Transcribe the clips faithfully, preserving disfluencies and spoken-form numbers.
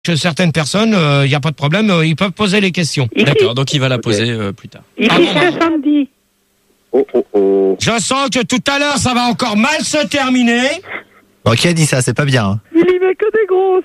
que certaines personnes, il euh, n'y a pas de problème, euh, ils peuvent poser les questions. D'accord, donc il va la poser euh, plus tard. Il Ah fait bon, bah. samedi. Oh, oh, oh. Je sens que tout à l'heure, ça va encore mal se terminer. Bon, qui a dit ça? C'est pas bien. Hein. Il y met que des grosses.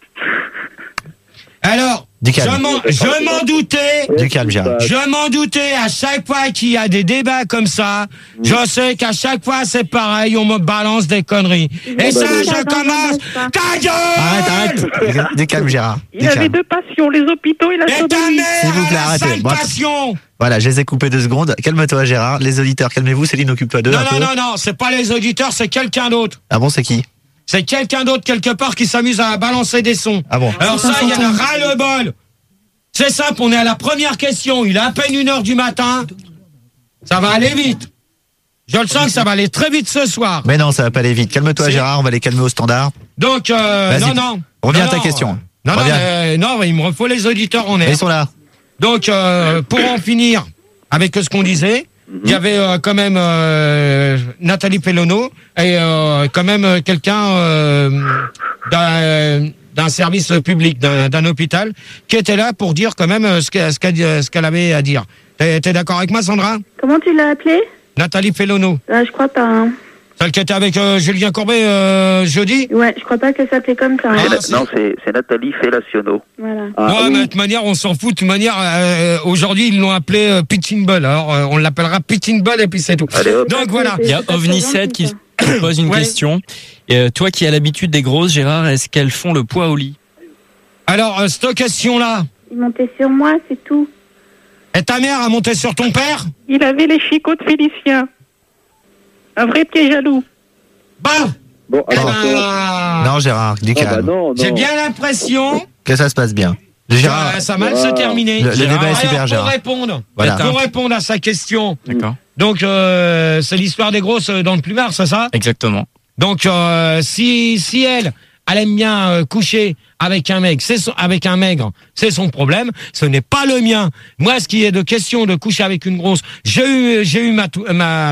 Alors, Du je calme. m'en, je m'en doutais. Du calme, Gérard. Je m'en doutais, à chaque fois qu'il y a des débats comme ça, je sais qu'à chaque fois c'est pareil, on me balance des conneries. Et ça, je commence. Ta gueule! Arrête, arrête. Du calme, Gérard. Il Du avait calme. deux passions, les hôpitaux et la Et ta sodomie. S'il vous mère, plaît, a la arrêtez. sale Bon, passion! Voilà, je les ai coupés deux secondes. Calme-toi, Gérard. Les auditeurs, calmez-vous. Céline, occupe-toi d'eux Non, un non, peu. non, non, c'est pas les auditeurs, c'est quelqu'un d'autre. Ah bon, c'est qui? C'est quelqu'un d'autre quelque part qui s'amuse à balancer des sons. Ah bon? Alors ça, il y a un ras-le-bol. C'est simple, on est à la première question. Il est à peine une heure du matin. Ça va aller vite. Je le sens que ça va aller très vite ce soir. Mais non, ça va pas aller vite. Calme-toi, C'est- Gérard. On va les calmer au standard. Donc, euh, Vas-y, non, non. reviens Non, à ta non, question. euh, Non, non, Reviens. mais, non, il me faut les auditeurs en Ils air. sont là. Donc, euh, pour en finir avec ce qu'on disait, il y avait euh, quand même euh, Nathalie Pellono et euh, quand même euh, quelqu'un euh, d'un, d'un service public, d'un, d'un hôpital, qui était là pour dire quand même euh, ce qu'elle, ce qu'elle, ce qu'elle avait à dire. T'es, t'es d'accord avec moi, Sandra? Comment tu l'as appelé? Nathalie Pellono, Ah, je crois pas. Hein. celle qui était avec euh, Julien Courbet euh, jeudi. Ouais, je crois pas qu'elle s'appelait comme ça. hein. Ah, C'est c'est- Na- non, c'est c'est Nathalie Fellaciono. Voilà. Ah, ouais, oui. mais de toute manière, on s'en fout. De toute manière, euh, aujourd'hui, ils l'ont appelé euh, Pitching Ball. Alors, euh, on l'appellera Pitching Ball et puis c'est tout. Allez, hop. Donc voilà. Il y a C'est pas OVNI très sept qui gentil, se pose une Ouais. question. Et, euh, toi qui as l'habitude des grosses, Gérard, est-ce qu'elles font le poids au lit? Alors, euh, cette question-là, Il montait sur moi, c'est tout. et ta mère a monté sur ton père? Il avait les chicots de Félicien. Un vrai pied jaloux. Bah, Bon, eh alors, euh, ben, Non, Gérard, du ah, bah calme. non, non. j'ai bien l'impression Que ça se passe bien. que Gérard, euh, ça va mal se Ah. terminer. Le- le Gérard, débat est super, alors, Gérard. Pour répondre, Voilà. pour répondre à sa question, D'accord. donc euh, c'est l'histoire des grosses euh, dans le plumard, c'est ça? Exactement. Donc euh, si si elle, elle aime bien euh, coucher avec un mec, c'est son, avec un maigre, c'est son problème. Ce n'est pas le mien. Moi, ce qui est de question de coucher avec une grosse, j'ai eu j'ai eu ma tou- ma ma,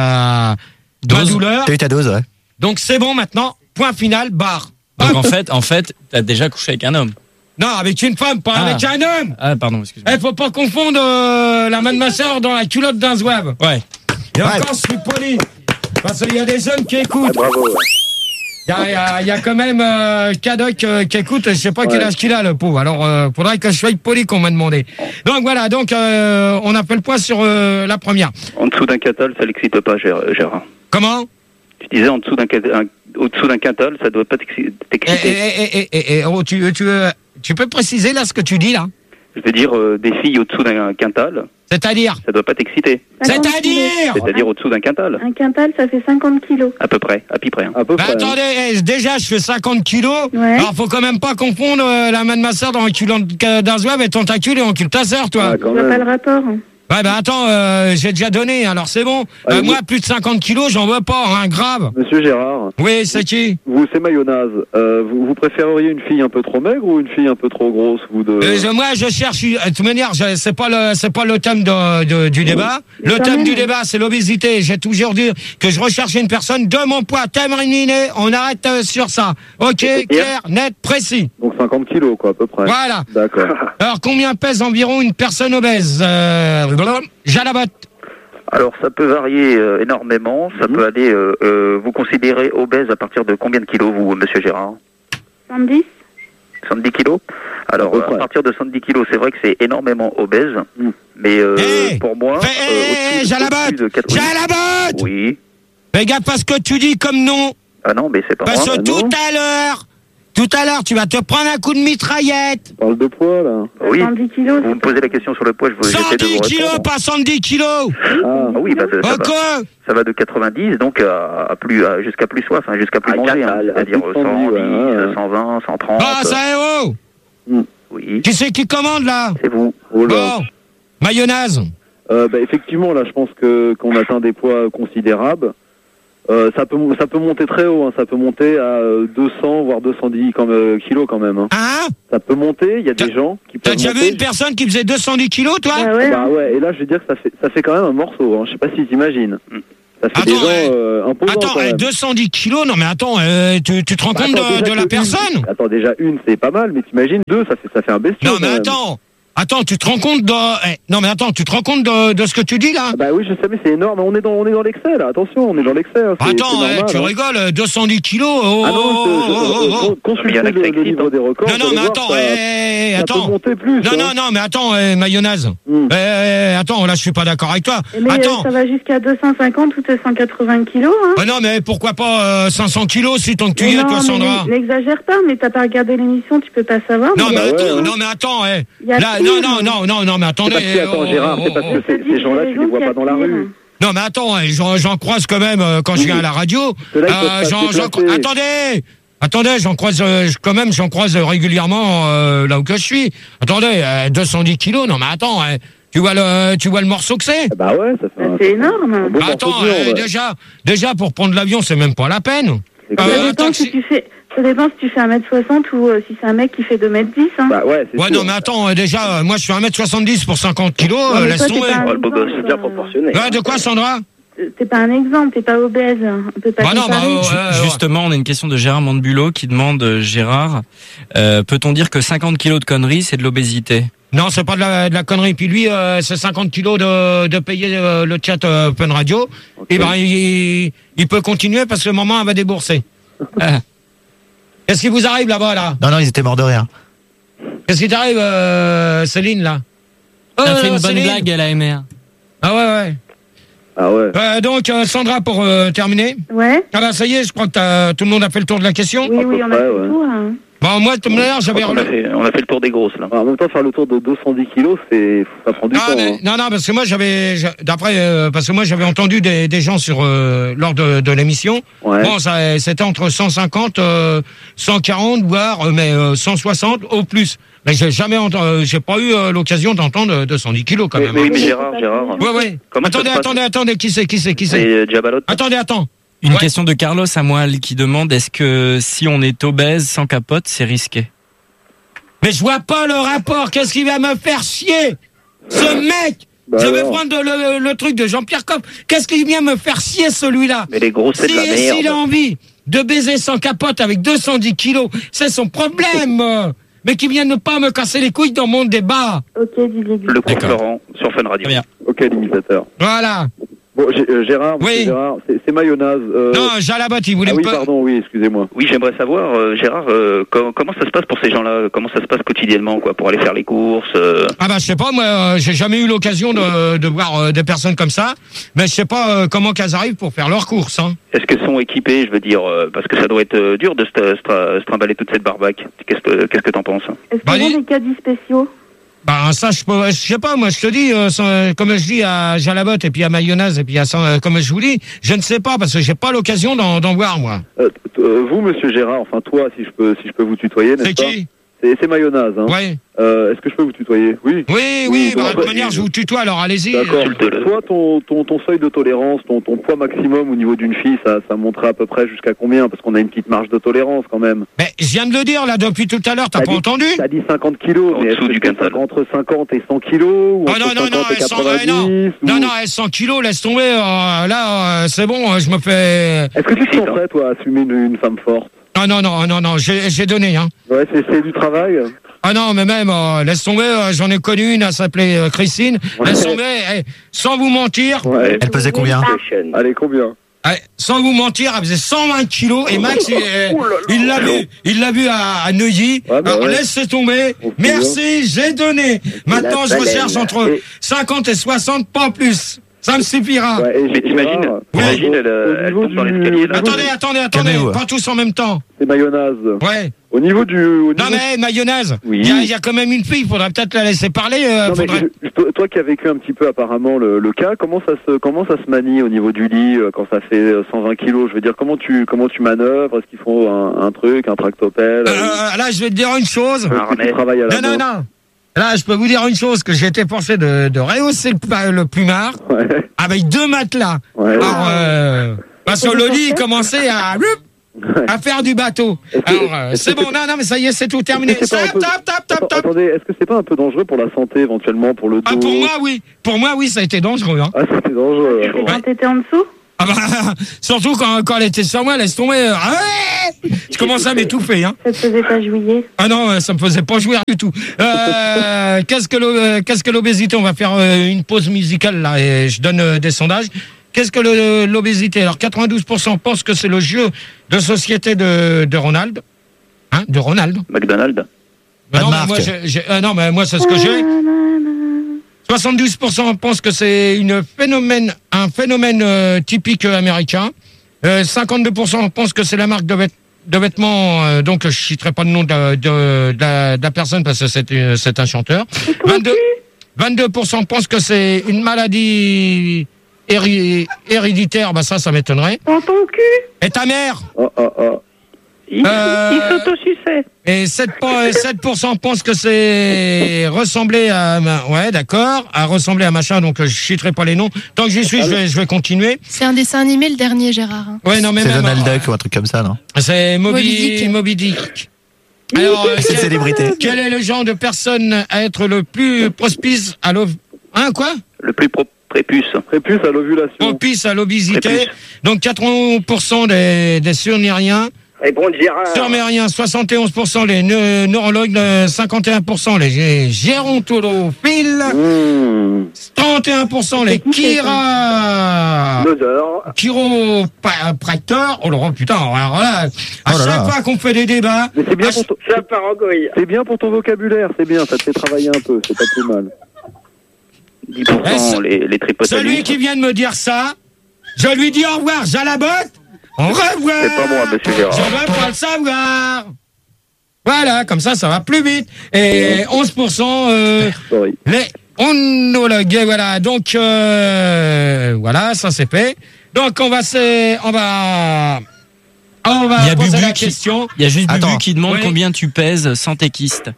ma Dose. douleur. t'as eu ta dose, ouais. Donc c'est bon maintenant. Point final. Barre. Donc Hop. en fait, en fait, t'as déjà couché avec un homme. Non, avec une femme, pas Ah. avec un homme. Ah, pardon, excuse-moi. Eh, faut pas confondre euh, la main de ma soeur dans la culotte d'un zouave. Ouais. Et Ouais. encore, je suis poli. Parce qu'il y a des hommes qui Ah, écoutent. bravo. ouais. Il y a, il y a- il y a quand même euh, Cadoc euh, qui écoute, je sais pas Ouais. quel âge qu'il a, le pauvre. Alors, euh, faudrait que je sois poli qu'on m'a demandé. Donc voilà, donc euh, on a fait le point sur euh, la première. En dessous d'un quintal, ça l'excite pas, Gér- Gérard. Comment? Tu disais en dessous d'un quin- un- au-dessous d'un quintal, ça doit pas t'exci- Eh, eh, t'exciter. eh, eh, eh, eh, oh, tu, tu, euh, tu peux préciser là ce que tu dis là? Je veux dire, euh, des filles au-dessous d'un quintal, C'est-à-dire? ça doit pas t'exciter. cinquante kilos. C'est-à-dire? C'est-à-dire au-dessous d'un quintal, Un quintal, ça fait cinquante kilos. à peu près, à peu près. hein. À peu Bah, près. hein. attendez, eh, déjà je fais cinquante kilos. Ouais. Alors faut quand même pas confondre euh, la main de ma soeur dans un culot d'un zouave et ton tacule et on cule ta soeur, toi. Ouais, Je quand vois pas même. le rapport. hein. Ouais, bah attends, euh, j'ai déjà donné, alors c'est bon. Euh, Allez, moi, vous- plus de cinquante kilos, j'en veux pas, hein, grave. Monsieur Gérard, Oui, c'est qui? vous, c'est mayonnaise. Euh, vous, vous préféreriez une fille un peu trop maigre ou une fille un peu trop grosse, vous de... Euh, je- moi, je cherche. une- De toute manière, je- c'est pas le, c'est pas le thème de, de- du débat. Mais Le quand thème même. du débat, c'est l'obésité. J'ai toujours dit que je recherchais une personne de mon poids. Terminé. On arrête euh, sur ça. Ok, clair, net, précis. Donc cinquante kilos, quoi, à peu près. Voilà. D'accord. Alors, combien pèse environ une personne obèse? Euh, Jalabotte. Alors, ça peut varier euh, énormément. Ça peut aller. Euh, euh, vous considérez obèse à partir de combien de kilos, vous, Monsieur Gérard? soixante-dix. soixante-dix kilos. Alors, À peu euh, à près. partir de soixante-dix kilos, c'est vrai que c'est énormément obèse. Mm. Mais euh, Hey pour moi, Fais- euh, hey, au-dessus- Jalabotte. au-dessus de quatre- oui. Jalabotte. Oui. Fais gaffe à ce que tu dis comme nom. Ah non, mais c'est pas Parce moi. que bah tout non. à l'heure, tout à l'heure, tu vas te prendre un coup de mitraillette. On parle de poids, là. Oui. soixante-dix kilos. Vous me posez la question sur le poids, je vous j'essaie cent de vous dix kilos, répondre. pas cent dix kilos. Ah, Ah oui, bah, ça, ça Oh va, quoi? ça va de quatre-vingt-dix donc à, à plus à- jusqu'à plus soif, hein, jusqu'à plus À manger, hein, quatre, à c'est-à-dire plus de cent dix, cent dix, ouais, ouais. cent vingt, cent trente. Ah, ça est haut. Oui, Qui c'est qui commande là? c'est vous. oh là. Bon, mayonnaise. Euh, bah, effectivement, là, je pense que qu'on atteint des poids considérables. Euh, ça peut ça peut monter très haut, hein. Ça peut monter à euh, deux cents voire deux cent dix comme, euh, kilos quand même. Hein. Hein? Ça peut monter. Il y a T'as- des gens qui T'as peuvent déjà vu monter. une personne qui faisait deux cent dix kilos, toi? Bah ouais. Bah ouais. Et là, je veux dire que ça fait ça fait quand même un morceau. Hein. Je sais pas si t'imagines. Ça fait Attends, des gens ouais. euh, imposants Attends, quand eh, même. deux cent dix kilos, non mais attends, euh, tu, tu te rends Bah, compte attends, de, déjà de la que personne? une- Attends, déjà une, c'est pas mal, mais t'imagines deux, ça fait, ça fait un bestiau. Non mais quand même. attends, attends, tu te rends compte de, eh, non mais attends, tu te rends compte de, de ce que tu dis là? Ah bah oui, je sais, mais c'est énorme. On est dans, on est dans l'excès là. Attention, on est dans l'excès. Hein. C'est- Attends, c'est eh, normal, tu hein. rigoles, deux cent dix kilos, oh, Ah non, oh, je, je, oh, oh, je- oh. consultez Mais il y en a que le, ça le excite, livre hein. des records. Non, vous non, allez mais voir, attends, ça, eh, ça attends. peut monter plus. Non, hein. non, non, mais attends, eh, mayonnaise. Hmm. Eh, eh, attends, là, je suis pas d'accord avec toi. Mais euh, Attends. ça va jusqu'à deux cent cinquante ou deux cent quatre-vingts kilos. Hein. Oh non, mais pourquoi pas euh, cinq cents kilos si tant que tu Mais y es, non, toi, mais Sandra? n'e- N'exagère pas, mais t'as pas regardé l'émission, tu peux pas savoir. Non, mais bah ouais, attends, ouais. non, mais attends, eh. Il y a Là, pire. non, non, non, non, non, mais C'est attendez. parce que, attends, oh, Gérard, oh, c'est parce oh, que oh. ces, Je te dis, ces gens-là, j'ai tu les vois raison pas dans la qu'il y a rue. pire. Non, mais attends, eh, j'en, j'en croise quand même euh, quand je viens à la radio. Ceux-là, ils peuvent Euh, pas j'en, se j'en, déplacer. attendez, attendez, j'en croise euh, quand même, j'en croise régulièrement euh, là où que je suis. Attendez, euh, deux cent dix kilos, non, mais attends, eh, tu vois le, tu vois le morceau que c'est? Ah bah ouais, ça fait Bah, un, c'est énorme. un beau Bah, attends, morceau de viande, eh, ouais. déjà, déjà pour prendre l'avion, c'est même pas la peine. C'est Euh, clair. Ça un dépend taxi- si tu fais. Ça dépend si tu fais un mètre soixante ou euh, si c'est un mec qui fait deux mètres dix. Hein. Bah ouais, c'est Ouais, sûr. non, mais attends, euh, déjà, euh, moi je suis un mètre soixante-dix pour cinquante kilos, Non, euh, mais laisse toi, t'es tomber. pas un Oh, le beau gosse, exemple, bien euh, proportionné. Ouais, de quoi, Sandra? T'es pas un exemple, t'es pas obèse. On peut pas Bah non, bah, comparer. euh, Ju- ouais, ouais. Justement, on a une question de Gérard Mandebulot qui demande, euh, Gérard, euh, peut-on dire que cinquante kilos de conneries, c'est de l'obésité? Non, c'est pas de la, de la connerie. Puis lui, euh, c'est cinquante kilos de, de payer euh, le chat euh, Open Radio. Ok. Et ben, il, il peut continuer parce que le moment, elle va débourser. Ah. Qu'est-ce qui vous arrive là-bas, là? Non, non, ils étaient morts de rire. Qu'est-ce qui t'arrive, euh, Céline, là? T'as Oh, fait une bonne Céline. blague à la M R. Ah ouais, ouais. Ah ouais. Euh, donc, euh, Sandra, pour euh, terminer. Ouais. Ah bah, ça y est, je crois que t'as- tout le monde a fait le tour de la question. Oui, oui, on a près, fait ouais. le tour. Hein. Bon, moi, de toute manière, j'avais... On a, fait, on a fait le tour des grosses, là. En même temps, faire le tour de deux cent dix kilos, c'est, ça prend du Non, temps. mais- hein. non, non, parce que moi j'avais, j'a- d'après, euh, parce que moi j'avais entendu des, des gens sur euh, lors de, de l'émission. Ouais. Bon, ça, c'était entre cent cinquante, euh, cent quarante, voire euh, mais euh, cent soixante au plus. Mais j'ai jamais entendu, euh, j'ai pas eu euh, l'occasion d'entendre deux cent dix kilos quand Mais- même. mais- hein. Oui, mais Gérard, Gérard. Ouais, ouais. Comment ça attendez, se passe attendez, attendez, qui c'est, qui c'est, qui c'est C'est euh, Jabalot. Attendez, attends. Une Ouais. question de Carlos Amoal qui demande, est-ce que si on est obèse sans capote, c'est risqué? Mais je vois pas le rapport. Qu'est-ce qui va me faire chier? Ce mec. Bah je vais alors. prendre le, le truc de Jean-Pierre Coff. Qu'est-ce qui vient me faire chier celui-là? Mais les grosses, c'est Si, de la merde. s'il a envie de baiser sans capote avec deux cent dix kilos, c'est son problème. Mais qu'il vienne pas me casser les couilles dans mon débat. Ok, Didier. Le coup D'accord. Florent sur Fun Radio. Très bien. Ok, l'imitateur. Voilà. Bon, G- euh, Gérard, Oui. monsieur Gérard, c'est, c'est mayonnaise. Euh... Non, Jalabot, il voulait ah me oui, pas- pardon, oui, excusez-moi. Oui, j'aimerais savoir, euh, Gérard, euh, com- comment ça se passe pour ces gens-là? Comment ça se passe quotidiennement, quoi, pour aller faire les courses euh, Ah bah je sais pas, moi euh, j'ai jamais eu l'occasion de, de voir euh, des personnes comme ça, mais je sais pas euh, comment qu'elles arrivent pour faire leurs courses. Hein. Est-ce qu'elles sont équipées, je veux dire, euh, parce que ça doit être euh, dur de se, se, se trimballer toute cette barbaque. Qu'est-ce que qu'est-ce que t'en penses? Est-ce Bah, qu'ils ont dis- des caddies spéciaux? Bah ça je peux, je sais pas, moi je te dis, euh, sans- comme je dis à Jalabot et puis à Mayonnaise et puis à euh, comme je vous dis, je ne sais pas parce que j'ai pas l'occasion d'en, d'en voir moi. Euh, t- euh, vous, monsieur Gérard, enfin toi, si je peux, si je peux vous tutoyer, n'est-ce C'est pas? qui? C'est, c'est mayonnaise, hein. Ouais. Euh, est-ce que je peux vous tutoyer? Oui. Oui, oui, Oui, bah, bon, de toute bah, manière je vous tutoie alors allez-y. D'accord. Insulte-le. Toi, ton, ton, ton seuil de tolérance, ton, ton poids maximum au niveau d'une fille, ça, ça monterait à peu près jusqu'à combien? Parce qu'on a une petite marge de tolérance quand même. Mais je viens de le dire là depuis tout à l'heure, t'as T'as pas dit- entendu? T'as dit cinquante kilos, En mais est-ce dessous que du c'est quintal. entre cinquante et cent kilos ou Oh entre non, non, non, cinquante et elles sont- ouais, non. quatre-vingt-dix ou- Non, non, elles cent kilos, laisse tomber, euh, là euh, c'est bon, euh, je me fais... Est-ce que tu te sens prêt, toi, à assumer une, une femme forte? Ah non, non, non, non, j'ai, j'ai donné, hein. Ouais, c'est, c'est du travail. Ah non, mais même, euh, laisse tomber, euh, j'en ai connu une, elle s'appelait euh, Christine. Ouais. Laisse tomber, eh, sans vous mentir, Ouais. Elle pesait combien? Allez, combien? eh, sans vous mentir, elle faisait cent vingt kilos et Max, il, euh, il l'a vu, il l'a vu à, à Neuilly. Ouais, bah Alors ouais. laissez tomber. On se Merci, j'ai donné. Maintenant, je la recherche baleine. entre Et- cinquante et soixante, pas plus. Ça me suffira. Ouais, et Mais Gérard, t'imagines, au- t'imagines, au- elle, au euh, elle niveau tombe dans du- l'escalier, là. au niveau Attendez, du- attendez, attendez, Calmez-vous. pas tous en même temps. C'est mayonnaise. Ouais. Au niveau du... Au Non niveau... mais mayonnaise, il Oui. y, a- il y a quand même une fille, il faudrait peut-être la laisser parler. euh, Non, mais faudrait- je- toi, toi qui as vécu un petit peu apparemment le, le cas, comment ça se comment ça se manie au niveau du lit euh, quand ça fait euh, cent vingt kilos? Je veux dire, comment tu comment tu manœuvres? Est-ce qu'il faut un, un truc, un tractopelle? Euh, euh, là, je vais te dire une chose. Un Est-ce que tu harnais. travailles à la Non, non, main? non. Là, je peux vous dire une chose, que j'ai été forcé de, de rehausser le, pla- le plumard Ouais, avec deux matelas. ouais. Alors, euh, parce que le lit commençait à, à faire du bateau. Est-ce que- Alors, euh, est-ce c'est que bon, non, non, mais ça y est, c'est tout terminé. Est-ce que c'est pas un Tap, peu- tap, tap, tap, Attends, tap. attendez, est-ce que c'est pas un peu dangereux pour la santé éventuellement, pour le dos? Ah, pour moi, oui. Pour moi, oui, ça a été dangereux. Hein. Ah, c'était dangereux. Et quand t'étais en dessous? Ah bah, surtout quand, quand elle était sur moi, laisse tomber. Ah ouais, je commençais à m'étouffer. Hein. Ça te faisait pas jouir? Ah non, ça me faisait pas jouir du tout. Euh, qu'est-ce que l'o- qu'est-ce que l'obésité? On va faire euh, une pause musicale là et je donne euh, des sondages. Qu'est-ce que le- l'obésité? Alors quatre-vingt-douze pour cent pensent que c'est le jeu de société de, de Ronald. Hein, de Ronald. McDonald's. Mais Pas non, de mais moi, marque. j'ai- j'ai- ah non, mais moi c'est ce que j'ai. soixante-douze pour cent pensent que c'est une phénomène, un phénomène euh, typique euh, américain. Euh, cinquante-deux pour cent pensent que c'est la marque de, vêt- de vêtements. euh, donc je citerai pas le nom de, de, de, la, de la personne parce que c'est, euh, c'est un chanteur. vingt-deux, vingt-deux pour cent pensent que c'est une maladie héri- héréditaire. Bah ça, ça m'étonnerait. Dans ton cul? Et ta mère? Oh, oh, oh. Il, Euh, il s'autosuçait. Et sept pour cent pensent que c'est ressembler à... Ouais, d'accord, à ressembler à machin, donc euh, je citerai pas les noms. Tant que j'y suis, je vais, je vais continuer. C'est un dessin animé, le dernier, Gérard. hein. Ouais, non, mais C'est même... Donald euh, Duck ou un truc comme ça, non? C'est Moby Moby, Dick. Moby Dick. Alors, euh, C'est une quel, célébrité. quel est le genre de personne à être le plus propice à l'ov... Hein, quoi? Le plus pro- prépuce. Prépuce à l'ovulation. Propice à l'obésité. Prépuce. Donc quatre-vingts pour cent des, des surnériens. Réponds Gérard. Surmériens, soixante et onze pour cent les neu- neurologues, euh, cinquante et un pour cent les gé- gérontophiles, Mmh. trente et un pour cent les chira... Nosor. chiropracteurs. Oh là, putain, alors là, à Oh là chaque là. fois qu'on fait des débats, Mais c'est bien, à pour ton... Ça part en couille. c'est bien pour ton vocabulaire, c'est bien, ça te fait travailler un peu, c'est pas plus mal. dix pour cent Eh, ce- les, les celui tripotalis. qui vient de me dire ça, je lui dis au revoir, Jalabotte, au revoir. C'est pas moi, monsieur Gérard. Je veux pas le savoir. Voilà, comme ça, ça va plus vite. Et onze pour cent euh, Sorry. les onologues. Et voilà, donc euh, voilà, ça c'est fait. Donc on va se, on va, on va Il y a poser Bubu la qui- question. Il y a juste Bubu Attends. qui demande Oui. combien tu pèses sans tes kystes.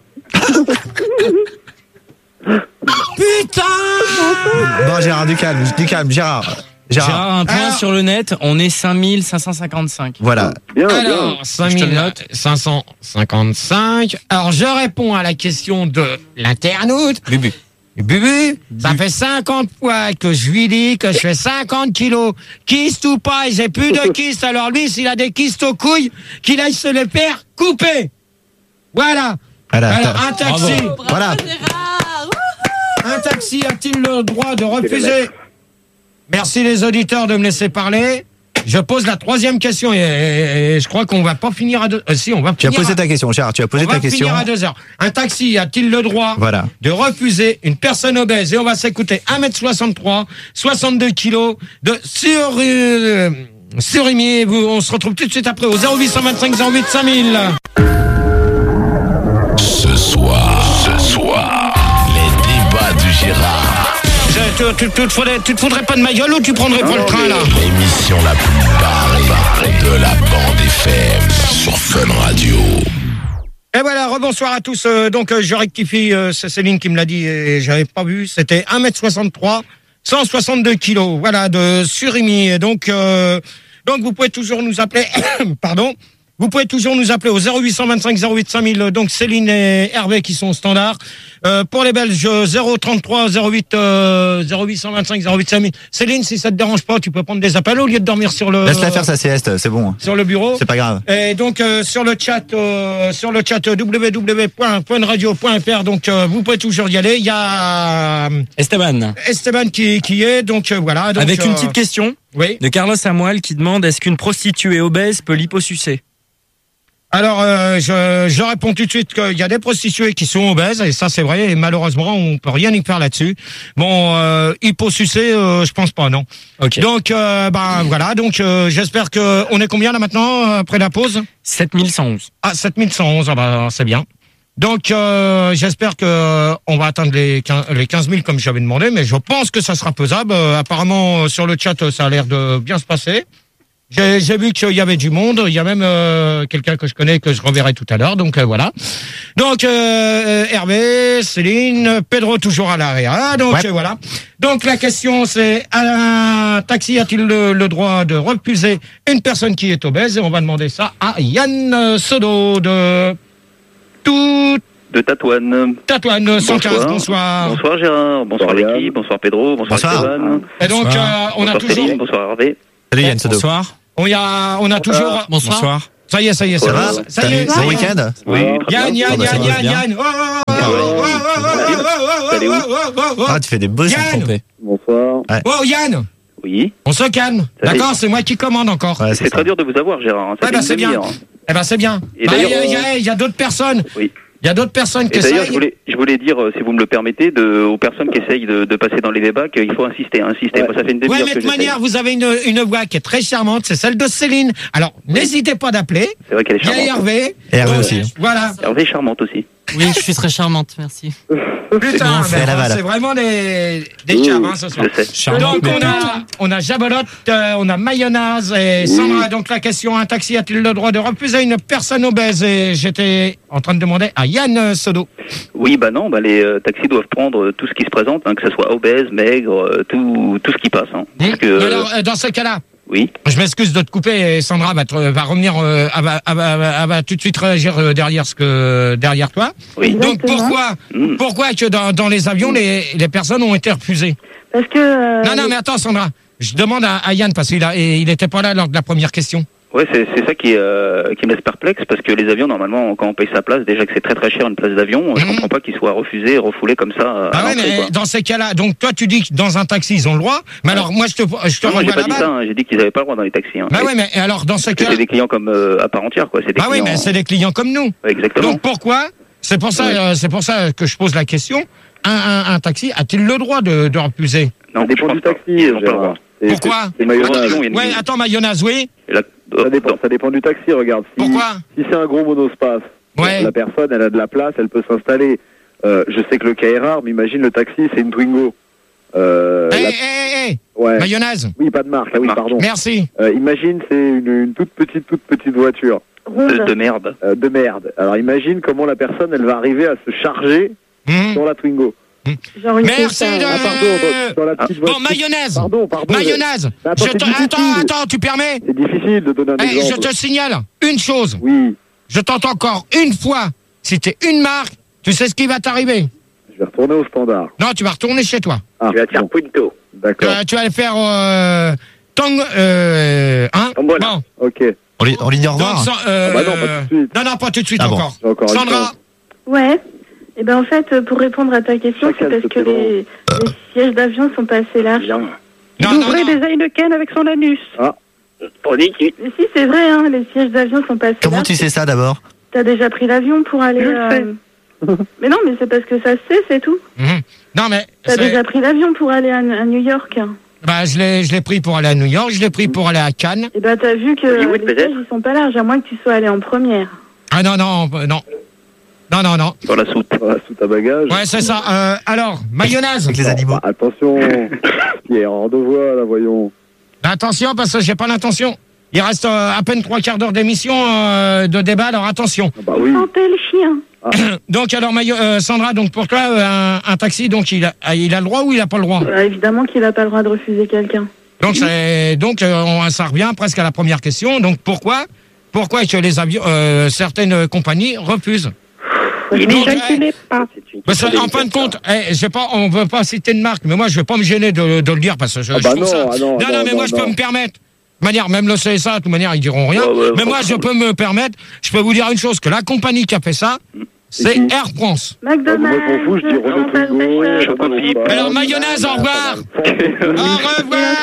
Putain. Bon, Gérard, du calme, du calme, Gérard. Gérard. Gérard, un point Alors- sur le net, on est cinq mille cinq cent cinquante-cinq. Voilà. Bien, bien. Alors, cinq Je te le mille note. cinq cent cinquante-cinq. Alors, je réponds à la question de l'internaute. Bubu. Bubu, ça fait cinquante fois que je lui dis que je fais cinquante kilos. Kyste ou pas, et j'ai plus de kyste. Alors lui, s'il a des kystes aux couilles, qu'il aille se les faire couper. Voilà. Voilà. Alors, t'as- un taxi. Voilà. Un taxi a-t-il le droit de refuser? Merci les auditeurs de me laisser parler. Je pose la troisième question et, et- et je crois qu'on va pas finir à deux. euh, si, on va Tu as finir posé à- ta question, Gérard, tu as posé on ta va question. finir à deux heures. Un taxi a-t-il le droit Voilà. de refuser une personne obèse? Et on va s'écouter un mètre soixante-trois, soixante-deux kilos de sur, euh, surimi. Vous- On se retrouve tout de suite après au zéro huit cent vingt-cinq zéro huit cinq mille. Ce soir, ce soir, les débats de Gérard. Tu, tu, tu, te faudrais, tu te foudrais pas de ma gueule ou tu prendrais pas le train là? L'émission la plus barrée de la bande F M sur Fun Radio. Et voilà, rebonsoir à tous. Euh, donc euh, je rectifie, euh, c'est Céline qui me l'a dit et j'avais pas vu. C'était un mètre soixante-trois, cent soixante-deux kilos, voilà, de surimi. Et donc, euh, donc vous pouvez toujours nous appeler, pardon, vous pouvez toujours nous appeler au zéro huit cent vingt-cinq zéro huit cinq mille. Donc Céline et Hervé qui sont au standard. Euh, pour les Belges, zéro trente-trois zéro huit euh, zéro huit cent vingt-cinq zéro huit cinq mille. Céline, si ça te dérange pas, tu peux prendre des appels au lieu de dormir sur le Laisse-la faire sa sieste, c'est bon. sur le bureau. C'est pas grave. Et donc euh, sur le chat, euh, sur le chat w w w point fun radio point f r, donc euh, vous pouvez toujours y aller. Il y a euh, Esteban. Esteban qui qui est, donc euh, voilà. Donc, Avec une euh, petite question Oui. de Carlos Samuel qui demande est-ce qu'une prostituée obèse peut liposucer? Alors euh, je je réponds tout de suite qu'il y a des prostituées qui sont obèses et ça c'est vrai et malheureusement on peut rien y faire là-dessus. Bon, euh, hyposucer, euh, je pense pas non. Ok. Donc euh, ben voilà, donc euh, j'espère que on est combien là maintenant euh, après la pause? sept mille cent onze. Ah, sept mille cent onze, ah bah, c'est bien. Donc, euh, j'espère que euh, on va atteindre les quinze, les quinze mille comme j'avais demandé, mais je pense que ça sera faisable. Euh, apparemment, euh, sur le chat, euh, ça a l'air de bien se passer. J'ai, j'ai vu qu'il y avait du monde. Il y a même euh, quelqu'un que je connais que je reverrai tout à l'heure. Donc, euh, voilà. Donc, euh, Hervé, Céline, Pedro toujours à l'arrière. Donc, Ouais. euh, voilà. Donc, la question, c'est un taxi a-t-il le, le droit de refuser une personne qui est obèse? Et on va demander ça à Yann Sodo de tout De Tatouane. Tatouane cent quinze. Bonsoir. Bonsoir. Bonsoir Gérard, bonsoir Bonsoir, l'équipe, bonsoir Pedro, bonsoir Bonsoir. Esteban. Et donc, Bonsoir. euh, on a Bonsoir toujours. Céline, bonsoir Hervé. Salut Yann Sodo. Bonsoir. On, y a, on a toujours... Bonsoir. Bonsoir. Ça y est, ça y est, ça, va ça y est. Bon week-end. Oui. Yann, Yann, Ah bah, ça Yann, va Yann, bien. Yann. Oh, oh, oh, oh, oh, oh, oh, oh. Ah, tu fais des beaux Yann. sons trompés. Bonsoir. Oh, Yann, Oui. on se calme. Ça D'accord, va. c'est moi qui commande encore. Ouais, C'est c'est très ça. dur de vous avoir, Gérard. hein. Ça Ouais, fait bah, une c'est bien. demi-heure, hein. Eh ben, c'est bien. Et Bah, d'ailleurs, il y a, il y a d'autres personnes. Oui. Il y a d'autres personnes qui Et d'ailleurs, je essayent. voulais, je voulais dire, euh, si vous me le permettez, de, aux personnes qui essayent de, de passer dans les débats, qu'il faut insister, insister. Moi, ça fait une Ouais, demi-heure mais que de toute j'essaye. manière, vous avez une, une voix qui est très charmante, c'est celle de Céline. Alors, n'hésitez pas d'appeler. C'est vrai qu'elle est Il y a charmante. Hervé. Et Hervé Donc, aussi. Voilà. Hervé est charmante aussi. Oui, je suis très charmante, merci. Putain, c'est mais à Laval. c'est vraiment des, des Oui, chars, hein, ce soir. je sais. Charmante. Donc, on a, on a Jabolotte, euh, on a Mayonnaise et Sandra. Donc, la question, un taxi a-t-il le droit de refuser une personne obèse? Et j'étais en train de demander à Yann euh, Sodo. Oui, bah non, bah les euh, taxis doivent prendre euh, tout ce qui se présente, hein, que ce soit obèse, maigre, euh, tout, tout ce qui passe. Hein. Parce que, Mais euh, alors, euh, dans ce cas-là, oui. je m'excuse de te couper et Sandra va, te, va revenir, euh, elle, va, elle, va, elle va tout de suite réagir euh, derrière, ce que, derrière toi. Oui. Donc, Exactement. pourquoi, Mm. pourquoi que dans, dans les avions, les, les personnes ont été refusées? Parce que. euh, Non, non, mais attends, Sandra. Je demande à, à Yann parce qu'il a, et il n'était pas là lors de la première question. Ouais, c'est c'est ça qui, euh, qui me laisse perplexe, parce que les avions, normalement, quand on paye sa place, déjà que c'est très très cher une place d'avion, je Mhm. comprends pas qu'ils soient refusés et refoulés comme ça euh, Ah à ouais, l'entrée, mais quoi. dans ces cas-là, donc toi tu dis que dans un taxi ils ont le droit, mais alors moi je te, je te Non, moi, j'ai renvoie pas dit là-bas. ça, hein. J'ai dit qu'ils avaient pas le droit dans les taxis. Hein. Bah Et- ouais, mais alors dans ces parce que cas, c'est des clients comme euh, à part entière, quoi. C'est des ah oui, clients. mais c'est des clients comme nous. Ouais, exactement. Donc pourquoi? C'est pour ça, Ouais. euh, c'est pour ça que je pose la question. Un, un, un taxi a-t-il le droit de, de refuser? Non, Ça dépend je du pense pas. taxi. Ils ont pas le droit. Gérard. C'est- Pourquoi? c'est- C'est mayonnaise. Attention, il y a une Ouais, limite. attends, mayonnaise, oui. Et là- Ça dépend, ça dépend du taxi, regarde. Si, Pourquoi? Si c'est un gros monospace, Ouais. la personne, elle a de la place, elle peut s'installer. Euh, je sais que le cas est rare, mais imagine le taxi, c'est une Twingo. Euh, Hé, la- hé, hé, hé, ouais. mayonnaise. Oui, pas de marque, ah oui, Marque. pardon. Merci. Euh, imagine, c'est une, une toute petite, toute petite voiture ronde. De, de merde. euh, de merde. Alors imagine comment la personne, elle va arriver à se charger Mmh. sur la Twingo. Genre une Merci Toyota. de- Ah pardon, bon, sur la petite Bon, voiture. mayonnaise. Pardon, pardon. Mayonnaise. Mais attends, Je c'est te- difficile. attends, attends, tu permets? C'est difficile de donner un Eh, je exemple. te signale une chose. Oui, Je t'entends encore une fois. Si t'es une marque, tu sais ce qui va t'arriver. je vais retourner au standard. Non, tu vas retourner chez toi. Ah, Tu vas te faire bon, Punto. d'accord. Euh, tu vas aller faire euh, Tang, euh, hein Tombola. Bon, Ok. On lui, on lui dit au revoir. donc, sans- euh, Ah bah non, pas tout de suite. non, non, pas tout de suite Ah bon. encore. J'ai encore une Sandra, chance. Ouais. Et ben en fait, euh, pour répondre à ta question, Chacun c'est parce se que fait les, les sièges d'avion sont pas assez larges. Bien. Il non, non, ouvrait non. des Heineken avec son anus. On dit qu'il... Mais si, c'est vrai, hein, les sièges d'avion sont pas assez Comment larges. tu sais ça d'abord? T'as déjà pris l'avion pour aller. Je le euh, Mais non, mais c'est parce que ça se sait, c'est tout. Mhm. Non, mais T'as c'est- déjà pris l'avion pour aller à, à New York. bah, je l'ai, je l'ai pris pour aller à New York, je l'ai pris pour aller à Cannes. Et ben t'as vu que Hollywood, les peut-être sièges ils sont pas larges, à moins que tu sois allé en première. Ah non, non, euh, non. Non, non, non. Sur la soute. Voilà, sous ta bagage. Ouais, c'est ça. Euh, alors, mayonnaise. Avec les animaux. Bah, attention. Il est en deux voies, là, voyons. Attention, parce que j'ai pas l'intention. Il reste euh, à peine trois quarts d'heure d'émission euh, de débat, alors attention. Ah bah oui. Sentez le chien. Donc, alors, Mayo- euh, Sandra, donc pour toi, euh, un, un taxi, donc il a, il a le droit ou il a pas le droit? Bah, évidemment qu'il a pas le droit de refuser quelqu'un. Donc, c'est, donc euh, on, ça revient presque à la première question. Donc, pourquoi, pourquoi est-ce que les avions, euh, certaines compagnies refusent? Il Donc, n'éjaculait pas. C'est une Parce question en fin de délicate, compte, eh, je sais pas, on veut pas citer de marque, mais moi, je vais pas me gêner de, de le dire parce que je, Ah je bah trouve non, ça. ah non, non, non, mais non, moi, je peux non. me permettre. De manière, même le C S A, de toute manière, ils diront rien. Ouais, ouais, mais ouais, moi, ouais. je peux me permettre. Je peux vous dire une chose, que la compagnie qui a fait ça, c'est qui Air France. Ah, moi, McDonald's. je m'en fous, je dis Renault Jean-Paul Twingo. Bechet. Chocopipe. Alors, mayonnaise, au revoir. Au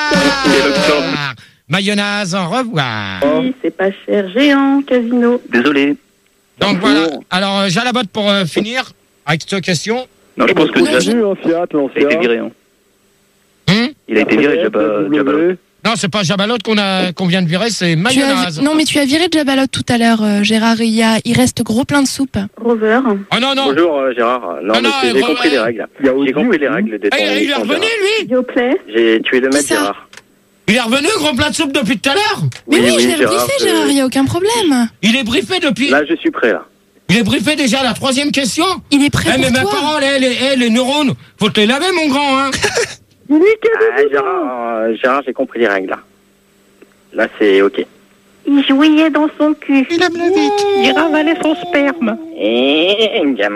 revoir. Mayonnaise, au revoir. Oui, c'est pas cher. Géant, casino. Désolé. Donc voilà. Alors, euh, j'ai la botte pour euh, finir avec cette question. Non, je pense que déjà, J'ai vu un Fiat, il a été l'ancien. viré. Hein. Hum Il a été viré, Jabba- Jabba. non, c'est pas Jabalotte qu'on a qu'on vient de virer, c'est Tu as mayonnaise. vi- Non, mais tu as viré Jabalotte tout à l'heure, euh, Gérard. Il, y a... il reste gros plein de soupe. Rover. Oh non, non. Bonjour euh, Gérard. Non, Ah mais non, c'est- j'ai euh, compris euh, les règles. Il y a Audi J'ai compris les aussi. règles de Eh, ton il est émission, revenu, Gérard. lui. Yoplait. J'ai tué le Qui maître, ça Gérard. Il est revenu, gros plat de soupe depuis tout à l'heure. Mais oui, oui, je l'ai Gérard, briefé, je- Gérard. Il n'y a aucun problème. Il est briefé depuis. Là, je suis prêt, là. Il est briefé déjà à la troisième question. Il est prêt Eh, mais pour mes toi. paroles, eh, les, eh, les neurones, faut te les laver, mon grand, hein. Ah, Gérard, euh, Gérard, j'ai compris les règles, là. Là, c'est OK. Il jouillait dans son cul. Il aime la vite. Il ravalait son sperme. Eh, gamin.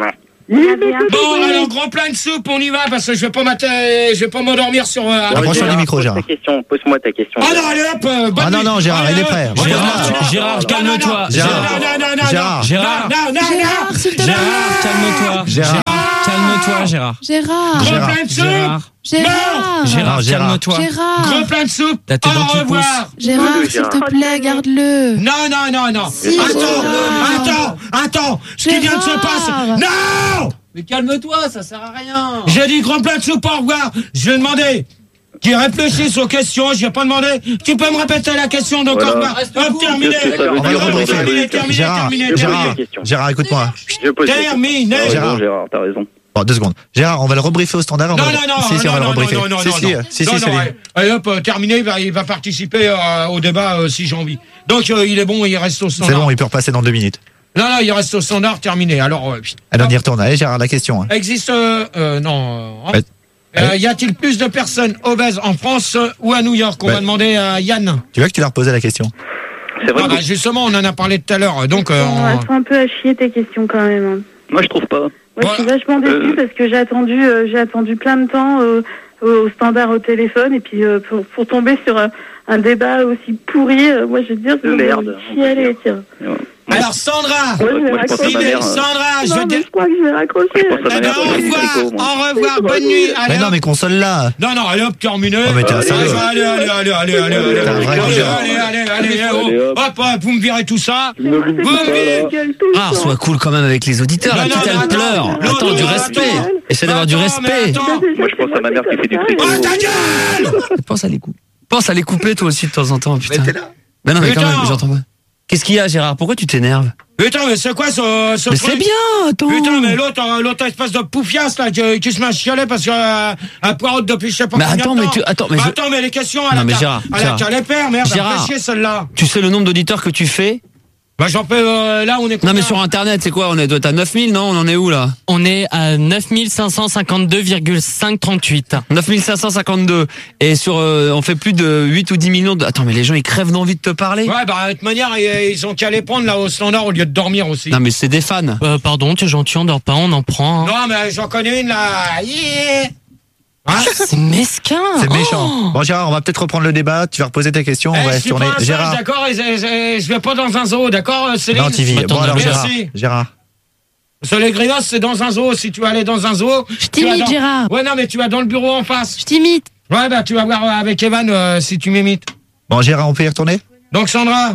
Bon, alors, gros plein de soupe, on y va, parce que je vais pas m'atta- je vais pas m'endormir sur... Euh, Approche-toi du micro, Gérard. Ta question, pose-moi ta question. Ah non, allez hop, euh, bonne Ah non, nuit. non, Gérard, Allez, il est hop. prêt. Oh, Gérard, non, non, Gérard, non, calme-toi. non, Gérard. non, non, non, non, Gérard. non, Gérard. non, non, Gérard, non. s'il te plaît. Gérard, calme-toi. Gérard. Calme-toi, Gérard. Gérard. Gros Gérard. plein de soupe. Gérard. Gérard. Gérard, Non, Gérard. calme-toi. Gros Gérard. plein de soupe. T'as tes dents Au qui revoir. Gérard, s'il te plaît, garde-le. Non, non, non, non. Si, Attends, Gérard. attends, attends. Ce qui vient de se Gérard. passer. Non. Mais calme-toi, ça sert à rien. J'ai dit grand plein de soupe, au revoir. Je vais demander qu'ils réfléchissent aux questions. Je vais pas demander. Tu peux me répéter la question donc Voilà. au revoir. Reste Hop, cool. terminé. Qu'est-ce que ça veut On va le dire, rebriefer. Terminé, terminé, Gérard, terminé, Gérard, terminé. Gérard, écoute-moi. Je pose la question. Terminé. Ah, Gérard. bon, Gérard, t'as raison. Bon, deux secondes. Gérard, on va le rebriefer au standard. on Non, va- non, non, Si, si, on non, va le non, rebriefer. non, non, Si, non, si, non. si, Non, si, non, Céline. ouais. Allez, hop, euh, terminé, il va, il va participer euh, au débat euh, si j'ai envie. Donc, euh, il est bon, il reste au C'est standard. bon, il peut repasser dans deux minutes. Non, non, il reste au standard, terminé. Alors, euh, Allez, on y retourne. Allez, Gérard, la question. hein. existe, euh, euh, non, euh, Ouais. euh, y a-t-il plus de personnes obèses en France euh, ou à New York? On Ouais. va demander à Yann. Tu veux que tu leur poses la question? C'est vrai Ah, que- bah, justement, on en a parlé tout à l'heure. Donc, euh, Bon, on- elles sont un peu à chier tes questions quand même. hein. Moi, je trouve pas. Moi, je suis vachement déçue Euh. parce que j'ai attendu, euh, j'ai attendu plein de temps euh, au au standard au téléphone et puis euh, pour, pour tomber sur un, un débat aussi pourri, euh, moi je veux dire, De merde. chialer, tiens. Alors, Sandra, Moi, je vais moi, je pense à ma raccrocher. mère. Sandra, je Non, veux mais dire. je crois que je vais raccrocher. Je pense à Eh ma ben, mère. au parce que c'est revoir, tricot, moi. au revoir, bonne nuit. Allez, Mais non, hop. mais console-la. Non, non, allez hop, terminé. Oh, mais t'es un sérieux. Allez, allez, allez, allez, allez, allez, T'es un allez, vrai allez, Gérard. allez, allez, allez, oh. Allez, hop. Hop, hop, vous me virez tout ça. Tu me nomines Vous tout ça, me virez. là. Gueule tout le Ah, temps. sois cool quand même avec les auditeurs, là, Non, quitte non, à mais le pleure. attends, Attends, l'autre, du attends. respect. Essaie d'avoir du Attends, respect. mais attends. Moi, je pense à ma mère qui fait du tricot. Oh, ta gueule! Pense à les couper. Pense à les couper toi aussi de temps en temps, putain. Mais t'es là. Mais non, mais quand Putain. même, j'entends pas. Qu'est-ce qu'il y a, Gérard? Pourquoi tu t'énerves? Putain, mais c'est quoi ce, ce Mais truc? c'est bien, attends. Putain, mais l'autre, euh, l'autre espèce de poufiasse, là, qui, qui se met à chialer parce que, euh, un poireau depuis je sais pas Mais combien attends, de mais temps. tu- attends, mais Bah, je- attends, mais les questions, à Non, la, mais ca- Gérard, à la Gérard. calais père, merde, Gérard. elle fait chier, celle-là. Tu sais le nombre d'auditeurs que tu fais? Bah, j'en peux, euh, là, on est Non, mais combien sur internet, c'est quoi? On est, doit être à neuf mille, non? On en est où, là? On est à neuf mille cinq cent cinquante-deux virgule cinq trente-huit. neuf mille cinq cent cinquante-deux. Et sur, euh, on fait plus de huit ou dix millions de... Attends, mais les gens, ils crèvent d'envie de te parler. Ouais, bah, de toute manière, ils, ils ont qu'à les prendre, là, au standard, au lieu de dormir aussi. Non, mais c'est des fans. Euh, pardon, t'es gentil, on dort pas, on en prend. hein. Non, mais j'en connais une, là. Yeah. Hein? C'est mesquin. C'est Oh. méchant. Bon, Gérard, on va peut-être reprendre le débat. Tu vas reposer tes questions. Eh, On va je suis retourner. pas un singe, Gérard. d'accord, et, et- et- je vais pas dans un zoo, d'accord, Céline? Non, Tivi. Attends, Bon, alors, Gérard. merci. Gérard. Parce que les grinos, c'est dans un zoo. Si tu vas aller dans un zoo. Je tu vas t'imite, dans- Gérard. Ouais, non, mais tu vas dans le bureau en face. Je t'imite. Ouais, bah, tu vas voir euh, avec Evan euh, si tu m'imites. Bon, Gérard, on peut y retourner? Donc, Sandra.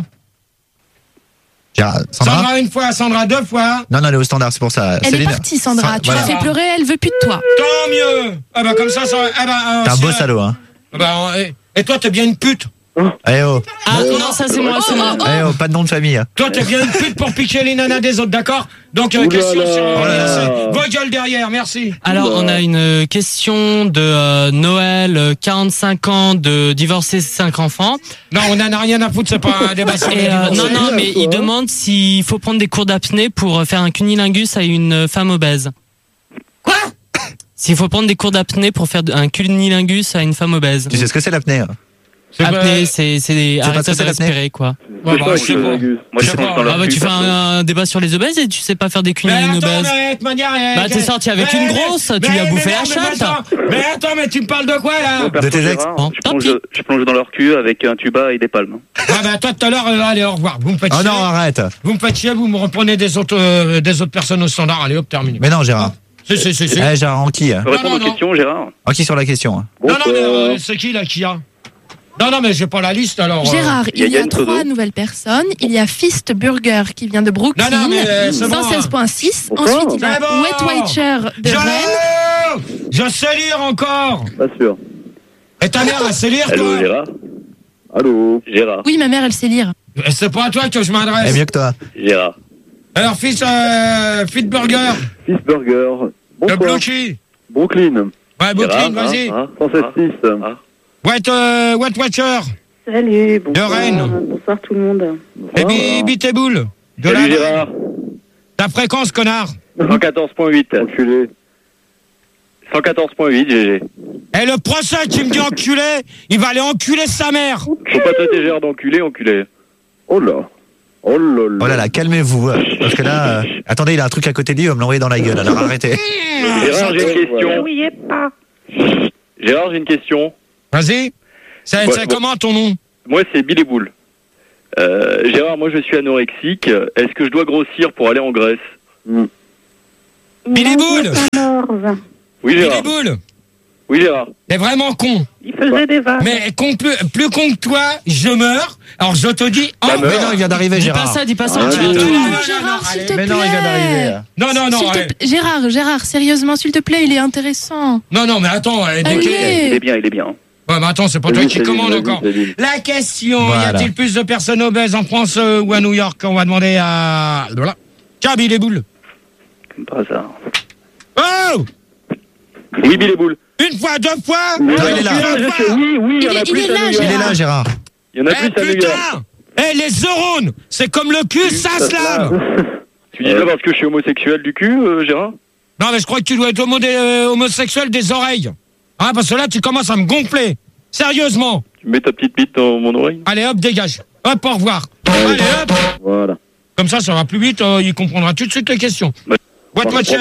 Gérard. Sandra? Sandra une fois, Sandra deux fois. Non, non, elle est au standard, c'est pour ça. Elle Céline. est partie, Sandra. Sa- Tu voilà. l'as fait pleurer, elle veut plus de toi. Tant mieux. Ah, bah, comme ça, ça. Ah, bah, euh, T'es un si, beau euh, salaud, hein. ah, bah, euh, et toi, t'es bien une pute. Eh oh. Ah non, ça c'est moi, c'est moi. Eh oh, pas de nom de famille. Toi, t'es bien une pute pour piquer les nanas des autres, d'accord? Donc, euh, Ouh là question là. sur. Oh là là. Vos gueules derrière, merci. Alors, on a une euh, question de euh, Noël, euh, quarante-cinq ans, de divorcer cinq enfants. Non, on en a rien à foutre, c'est pas un débat sur les Et, euh, divorcés. non, non, mais il demande s'il faut prendre des cours d'apnée pour euh, faire un cunilingus à une euh, femme obèse. Quoi? S'il faut prendre des cours d'apnée pour faire de- un cunilingus à une femme obèse. Tu sais ce que c'est l'apnée? hein? C'est Apnée, pas- c'est c'est des pas ce arrêter que c'est, de l'apnée respirer, quoi. Ouais, bah, je sais pas. Moi, Je je sais pense pas. dans leur Ah bah cul, tu fais perso. un, un débat sur les obèses et tu sais pas faire des cunis Mais à une attends, obèse. mais de toute manière. Bah, t'es sorti avec une grosse, tu lui as bouffé la chatte. Mais attends, mais attends, mais tu me parles de quoi là? Moi, perso, De tes ex. Gérard, Bon, je, tant plonge, pis. je plonge dans leur cul avec un tuba et des palmes. Ah bah toi tout à l'heure, euh, allez au revoir. Vous me faites Oh chier. non, arrête. Vous me faites chier, vous me reprenez des autres, euh, des autres personnes au standard. Allez hop, terminé. Mais non, Gérard. Si, si, si, si. Eh, Gérard, en qui? hein Je peux répondre non, aux non. questions, Gérard? En qui sur la question? hein Non, non, mais Bonsoir. euh, c'est qui là qui a? Non, non, mais j'ai pas la liste alors. euh. Gérard, il y a il y a Yann trois Trudeau. nouvelles personnes. Il y a Fist Burger qui vient de Brooklyn, Non, non, mais, euh, c'est bon, cent seize virgule six. Bonsoir. Ensuite, il y a C'est bon. Wet Watcher de Je... Rennes. Je sais lire encore. Pas sûr. Et ta mère, elle sait lire Allô, toi? Gérard? Allô? Gérard? Oui, ma mère, elle sait lire. Et c'est pas à toi que je Eh, m'adresse. mieux que toi. Gérard. Alors, fils, euh, Fit Burger Fils Burger. de Bonsoir. Blouchy. Brooklyn. Ouais, Brooklyn, vas-y. cent seize six. Wet, euh, Wet Watcher Salut, bonsoir. De Rennes. Bonsoir tout le monde. et Bibi tes boules. De Salut la Gérard. Ta fréquence, connard. cent quatorze virgule huit. Enculé. cent quatorze virgule huit, G G. Et le procès qui me dit enculé, il va aller enculer sa mère. Faut pas traiter Gérard d'enculé, enculé. Oh là. Oh là là. Oh là là, calmez-vous. Parce que là, euh, attendez, il a un truc à côté de lui, il va me l'envoyer dans la gueule. Alors arrêtez. Gérard, j'ai une question. N'oubliez pas. Gérard, j'ai une question. Vas-y. C'est Ouais, c'est bon. comment ton nom? Moi, c'est Bill et Boule. Euh, Gérard, moi, je suis anorexique. Est-ce que je dois grossir pour aller en Grèce? mm. Billy Boule. Oui, Billy Gérard. Boule. Oui, Gérard. T'es vraiment con. Il faisait des vannes. Mais con, plus, plus con que toi, je meurs. Alors je te dis. Oh, Bah, Mais non, il vient d'arriver, Dis pas Gérard. ça, dis pas ça. Ah, tu oui. vas te- non, non, non, Gérard, non, s'il allez. te Mais plaît. non, il vient d'arriver. Non, non, non. S'il te allez. pla- Gérard, Gérard, sérieusement, s'il te plaît, il est intéressant. Non, non, mais attends. euh, dès Allez. que- Il est bien, il est bien. Ouais, mais attends, c'est pas Vas-y, toi qui Céline, commande vas-y, encore. Céline. La question, y Voilà. a-t-il plus de personnes obèses en France euh, ou à New York? On va demander à... Voilà. Tiens, Billy Boule. Comme par hasard. Oh! Oui, Bill et Boule. Une fois, deux fois? Non, il est là. Trois fois. Oui, oui, il y en Il a est- plus il est à là, New Il York. est là, Gérard. Il y en a Eh plus à New York. putain! Eh, les neurones, c'est comme le cul, ça se lave! Tu dis ça parce que je suis homosexuel du cul, euh, Gérard? Non, mais je crois que tu dois être homo- euh, homosexuel des oreilles. Hein, parce que là, tu commences à me gonfler. Sérieusement. Tu mets ta petite bite dans mon oreille? Allez, hop, dégage. Hop, au revoir. Allez. Allez, hop. Voilà. Comme ça, ça va plus vite, euh, il comprendra tout de suite les questions. Ouais. What Watcher?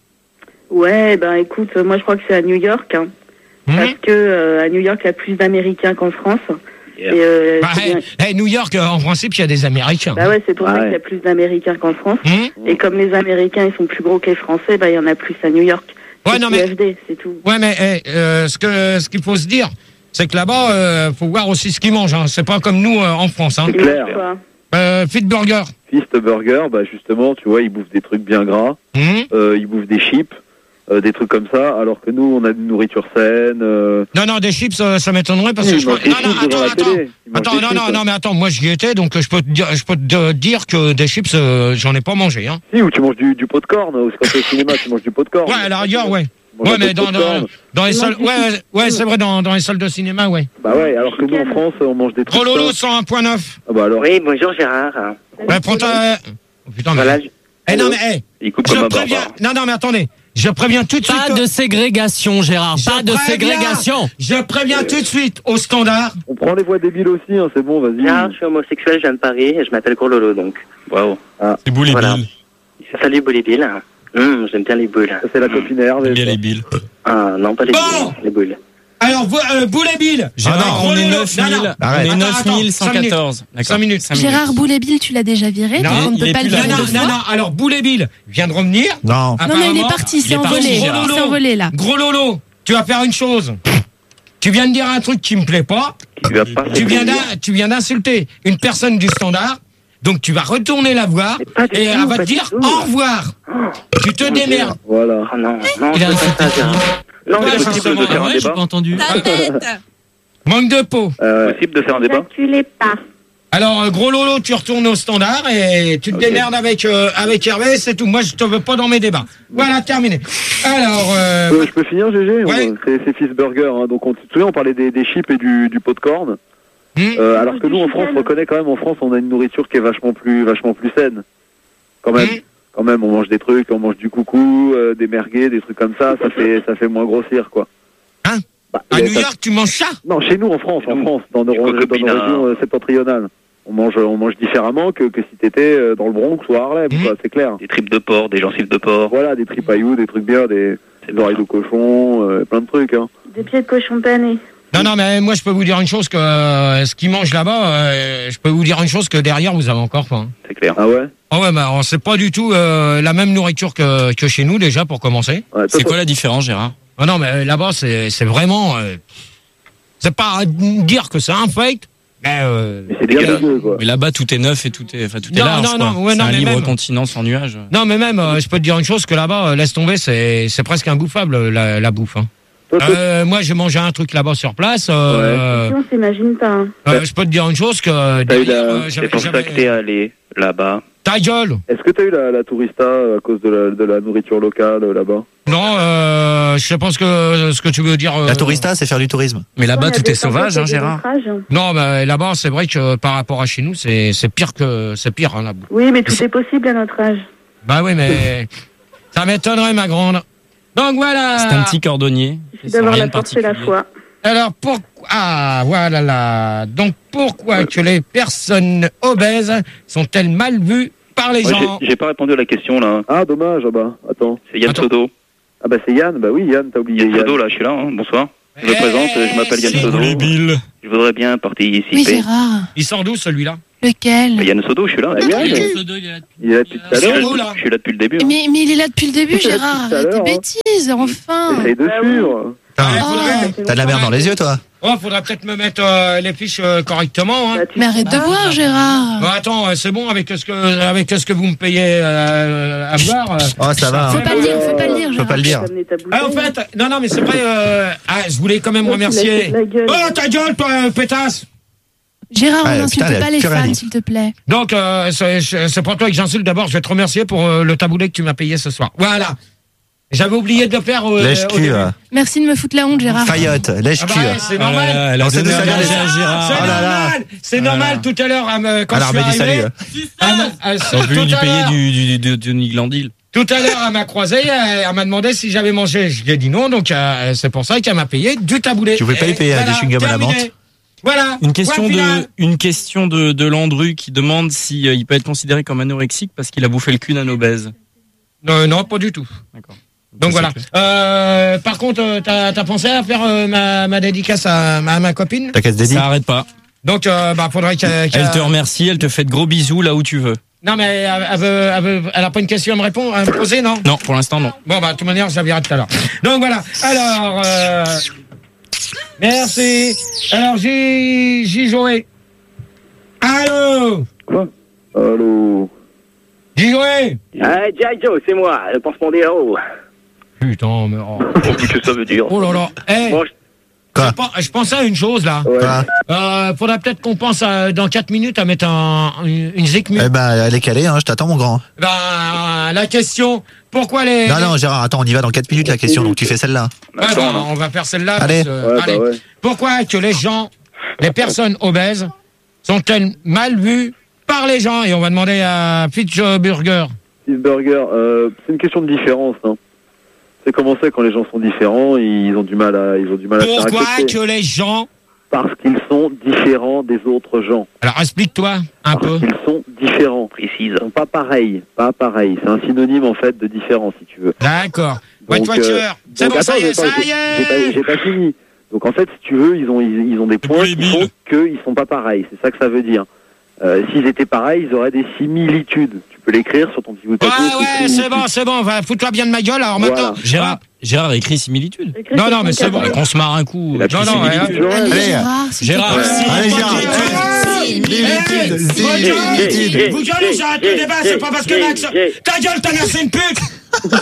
Ouais, ben écoute, euh, moi je crois que c'est à New York, hein, Hmm parce que euh, à New York il y a plus d'Américains qu'en France. Yeah. Et, euh, Bah, c'est hey, bien- hey, New York, euh, en principe, il y a des Américains. bah ouais, c'est pour Ah ça ouais. qu'il y a plus d'Américains qu'en France. Hmm Et comme les Américains ils sont plus gros que les Français, bah il y en a plus à New York. Ouais, C'est non, Q mais- F D, c'est tout. Ouais, mais hey, euh, ce que ce qu'il faut se dire, c'est que là-bas, euh, faut voir aussi ce qu'ils mangent. Hein. C'est pas comme nous euh, en France. Hein. C'est clair. Quoi. Euh, Fit Burger. Fist Burger, bah justement, tu vois, ils bouffent des trucs bien gras. Hmm Euh, ils bouffent des chips, euh, des trucs comme ça, alors que nous, on a une nourriture saine. Euh... Non, non, des chips, euh, ça m'étonnerait parce Oui, que ils je crois... mangent des Non, non, chips devant attends, la attends. télé. Ils mangent Attends, des non, chips, non, hein. non, mais attends, moi j'y étais, donc euh, je peux te dire, je peux te dire que des chips, euh, j'en ai pas mangé. Hein. Si, ou tu manges du, du popcorn, ou quand tu es au cinéma, tu manges du popcorn. Ouais, à la rigueur, ouais. Tu manges Ouais, un peu mais de dans, popcorn. dans, dans les salles... Ouais, ouais, ouais, c'est vrai, dans, dans les salles de cinéma, ouais. Bah ouais, alors que nous, en France, on mange des trucs Gros Lolo, sains. cent un virgule neuf. Ah bah alors, Oui, bonjour Gérard. Ouais, prends ta... Oh, putain, mais... Voilà. Eh non, mais, eh, il coupe je comme un préviens... barbare. Non, non, mais attendez. Je préviens tout de suite... Pas de ségrégation, Gérard. Je Pas de préviens- ségrégation. Je préviens tout de suite au standard. On prend les voix débiles aussi, hein, c'est bon, vas-y. Gérard, je suis homosexuel, je viens de Paris et je m'appelle Gros Lolo donc. Waouh. C'est Boule et Voilà. Bill. Salut Boule et Bill. Hum, j'aime bien les boules. Ça, c'est la copine à Hervé. Bien ça. les Bill. Ah non, pas les Bon. boules, les boules. Alors, vous, euh, Boule et Bill. Gérard, Ah non, on est Lolo, neuf non, non. mille. On Arrête. est Attends, neuf attends, mille cent quatorze. D'accord. cinq minutes. Cinq minutes. Gérard Boulébile, tu l'as déjà viré, Non, on ne il peut est pas le plus là, Non, virer non, deux non, fois. non. Alors, Boule et Bill vient de revenir. Non. Non, non, il est Apparemment, parti, il c'est est parti, envolé. Gérard. C'est envolé là. Gros Lolo, tu vas faire une chose. Tu viens de dire un truc qui me plaît pas. Tu vas pas Tu viens faire d'in- tu viens d'insulter une personne du standard. Donc, tu vas retourner la voir Mais pas du et tout, elle va pas te du dire tout. au revoir. Tu te démerdes. Voilà. Oh non, non, Il je a fais pas insulté ça, Gérard. Non, Ouais, je c'est fais possible pas de faire un Ouais, j'ai pas entendu. Ta tête. Manque de peau. Euh, possible de faire un débat? N'acculez pas. Alors, euh, Gros Lolo, tu retournes au standard et tu te démerdes avec, euh, avec Hervé, c'est tout. Moi, je te veux pas dans mes débats. Voilà, terminé. Alors, euh, euh, je peux finir, G G? Ouais. On- C'est c'est Fist Burger, hein. Donc, on, tu te souviens, on parlait des, des chips et du, du popcorn. hmm, Euh, alors que Du nous, en chicken. France, on reconnaît quand même, en France, on a une nourriture qui est vachement plus, vachement plus saine. Quand même. hmm. Quand même, on mange des trucs, on mange du coucou, euh, des merguez, des trucs comme ça, ça fait, ça fait moins grossir, quoi. Hein Bah, À il y a New pas- York, tu manges ça? Non, chez nous, en France, en Nous, France, dans nos, du dans nos cocopina. régions euh, septentrionales. On mange, on mange différemment que, que si t'étais euh, dans le Bronx ou à Harlem, Mhm. quoi, c'est clair. Des tripes de porc, des gencives de porc. Voilà, des tripailloux, des trucs bien, des, C'est des oreilles de cochon, euh, plein de trucs, hein. Des pieds de cochon pané. Non, non, mais moi, je peux vous dire une chose que euh, ce qu'ils mangent là-bas, euh, je peux vous dire une chose que derrière, vous avez encore faim. C'est clair. Ah ouais? Ah ouais, bah, c'est pas du tout euh, la même nourriture que, que chez nous, déjà, pour commencer. Ouais, toi, C'est toi- quoi la différence, Gérard? Ah non, mais là-bas, c'est c'est vraiment... euh, c'est pas à dire que c'est un fake, mais... Euh, Mais c'est bien dégueulasse. dégueu, quoi. Mais là-bas, tout est neuf et tout est, enfin, tout est Non, large. non, quoi. non, ouais, c'est non, un mais libre même- continent sans nuages. non, mais même, euh, je peux te dire une chose, que là-bas, euh, laisse tomber, c'est c'est presque imbouffable, la, la bouffe. Hein. Toi, toi- Euh, moi, j'ai mangé un truc là-bas sur place. Euh, Si on s'imagine pas. hein. euh, je peux te dire une chose, que T'as eu derrière, la- euh, C'est j'avais- pour ça que j'avais- t'es allé là-bas. Ta gueule. Est-ce que t'as eu la, la tourista euh, à cause de la, de la nourriture locale euh, là-bas? Non, euh, je sais pas ce que, ce que tu veux dire. euh, La tourista, c'est faire du tourisme. Mais là-bas, Il y a tout des est sauvage, hein, tempêtes et des Gérard. naufrages. Non, mais là-bas, c'est vrai que par rapport à chez nous, c'est c'est pire que c'est pire hein, la bouffe. Oui, mais tout est possible à notre âge. Bah oui, mais ça m'étonnerait, ma grande. Donc voilà. C'est un petit cordonnier. Il suffit Sans d'avoir rien la de force et la particulier. foi. Alors, pourquoi... Ah, voilà là. Donc, pourquoi que les personnes obèses sont-elles mal vues par les Ouais, gens? j'ai- J'ai pas répondu à la question, là. Ah, dommage, ah bah, attends. C'est Yann Attends. Sodo. Ah bah c'est Yann, bah oui, Yann, t'as oublié Yann Yann. Sodo, là, je suis là, hein. Bonsoir. Je me Eh, présente, je m'appelle Yann c'est- Sodo. Bill. Je voudrais bien participer. Oui, Gérard. Il sort d'où, celui-là? Lequel? Bah, Yann Sodo, je suis là. Ah, Yann, il est là depuis tout à C'est l'heure. où, là? Je suis là depuis le début. hein. mais, mais il est là depuis le début, Il est là Gérard. depuis tout à Arrête tes l'heure, hein. bêtises, enfin. Essaye de suivre. Putain, Ouais, faudrait- t'as de la merde dans les yeux, toi. Oh, faudrait peut-être me mettre euh, les fiches euh, correctement, hein. Bah, tu- Mais arrête de boire, Gérard. Bon, attends, euh, c'est bon avec ce que avec ce que vous me payez euh, à boire. euh. Oh, ça va. Faut hein. pas le dire, faut pas le dire, Faut Gérard. pas le dire. T'as amené ta Ah, en bouteille. fait, non, non, mais c'est vrai. Euh, ah, je voulais quand même Oh, tu l'as remercier. fait de la gueule. Oh, ta gueule, toi, euh, pétasse. Gérard, Ouais, on n'insulte putain, elle a pas les plus rien fans, dit. s'il te plaît. Donc, euh, c'est c'est pour toi que j'insulte. D'abord, je vais te remercier pour euh, le taboulet que tu m'as payé ce soir. Voilà. J'avais oublié de le faire. Euh, au Lèche-cul. début. euh, Merci de me foutre la honte, Gérard. Faillotte, Ah lèche-cul. bah ouais, c'est Oh là normal. là, elle a On sait donné d'où ça à vient, manger les- à Gérard. C'est Oh là là. normal. C'est Oh là normal. là. Tout à l'heure, à me- quand Alors, je suis mais dis arrivé, salut. à me- à- On peut tout lui à payer l'heure- du, du, du, du, du Niglandil. Tout à l'heure, elle m'a croisé, elle, elle m'a demandé si j'avais mangé. Je lui ai dit non, donc euh, c'est pour ça qu'elle m'a payé du taboulet. Tu pouvais pas Et lui payer, voilà, des chewing-gums à la terminé. menthe. Voilà. Une question Point final. de, une question de, de Landru qui demande si euh, il peut être considéré comme anorexique parce qu'il a bouffé le cul d'un obèse. Non, non, pas du tout. D'accord. Donc Ça, voilà. c'est Euh, par contre, euh, t'as as pensé à faire euh, ma, ma dédicace à ma, à ma copine? T'as qu'à se dédier. Ça arrête pas. Donc, euh, bah, faudrait qu'elle. qu'elle- Elle te remercie, elle te fait de gros bisous là où tu veux. Non, mais elle, elle, veut, elle, veut- elle a pas une question à me répondre, à me poser, non? Non, pour l'instant non. Bon, bah, de toute manière, je la verrai tout à l'heure. Donc voilà. Alors, euh, merci. Alors, j'ai, j'ai joué. Allô? Quoi? Allô? J'ai joué. Ah, Jack Joe, c'est moi, le pansement des héros. Putain, mais oh, Qu'est-ce que ça veut dire? oh là là. Eh, Bon, je- Quoi? je, pen- je pensais à une chose là. Ouais. Quoi Euh, faudrait peut-être qu'on pense à, dans quatre minutes à mettre un, une, une zik mute. Eh ben, elle est calée, hein, je t'attends, mon grand. Ben, la question, pourquoi les... Non, non, Gérard, attends, on y va dans quatre minutes, la question, donc tu fais celle-là. Ouais, Attends, ben, là. on va faire celle-là. Allez. parce que- Ouais, allez. bah ouais. Pourquoi que les gens, les personnes obèses, sont-elles mal vues par les gens? Et on va demander à Fitzburger. Steve Burger, euh, c'est une question de différence. Hein. C'est comment c'est quand les gens sont différents, ils ont du mal à, ils ont du mal à se faire Pourquoi accepter. que les gens... Parce qu'ils sont différents des autres gens. Alors explique-toi un peu. Parce qu'ils sont différents. Précise. Ils sont pas pareils, pas pareils. C'est un synonyme en fait de différent, si tu veux. D'accord. Donc, White Watcher. euh, C'est donc, bon, ça attends, y est, j'ai ça pas- y j'ai pas, est. j'ai pas fini. Donc en fait, si tu veux, ils ont, ils, ils ont des points qui font qu'ils sont pas pareils. C'est ça que ça veut dire. Euh, S'ils étaient pareils, ils auraient des similitudes. Tu peux l'écrire sur ton petit bout de Ouais, papier. ouais, c'est bon, c'est bon. Va, fous-toi bien de ma gueule. Alors maintenant... Voilà. Gérard, Gérard écrit similitude. Écris Non, sur non, mais ton c'est bon. carnet. Qu'on se marre un coup. Il a tu Non, sais, non, similitude. ouais, Allez, Allez. Gérard, s'il te Gérard. plaît. Allez, Gérard. Hey, Similitude, votre gueule, similitude. vous gueulez, j'arrête le débat, c'est pas parce que Max... Ta gueule, ta mère, c'est une pute. Oh,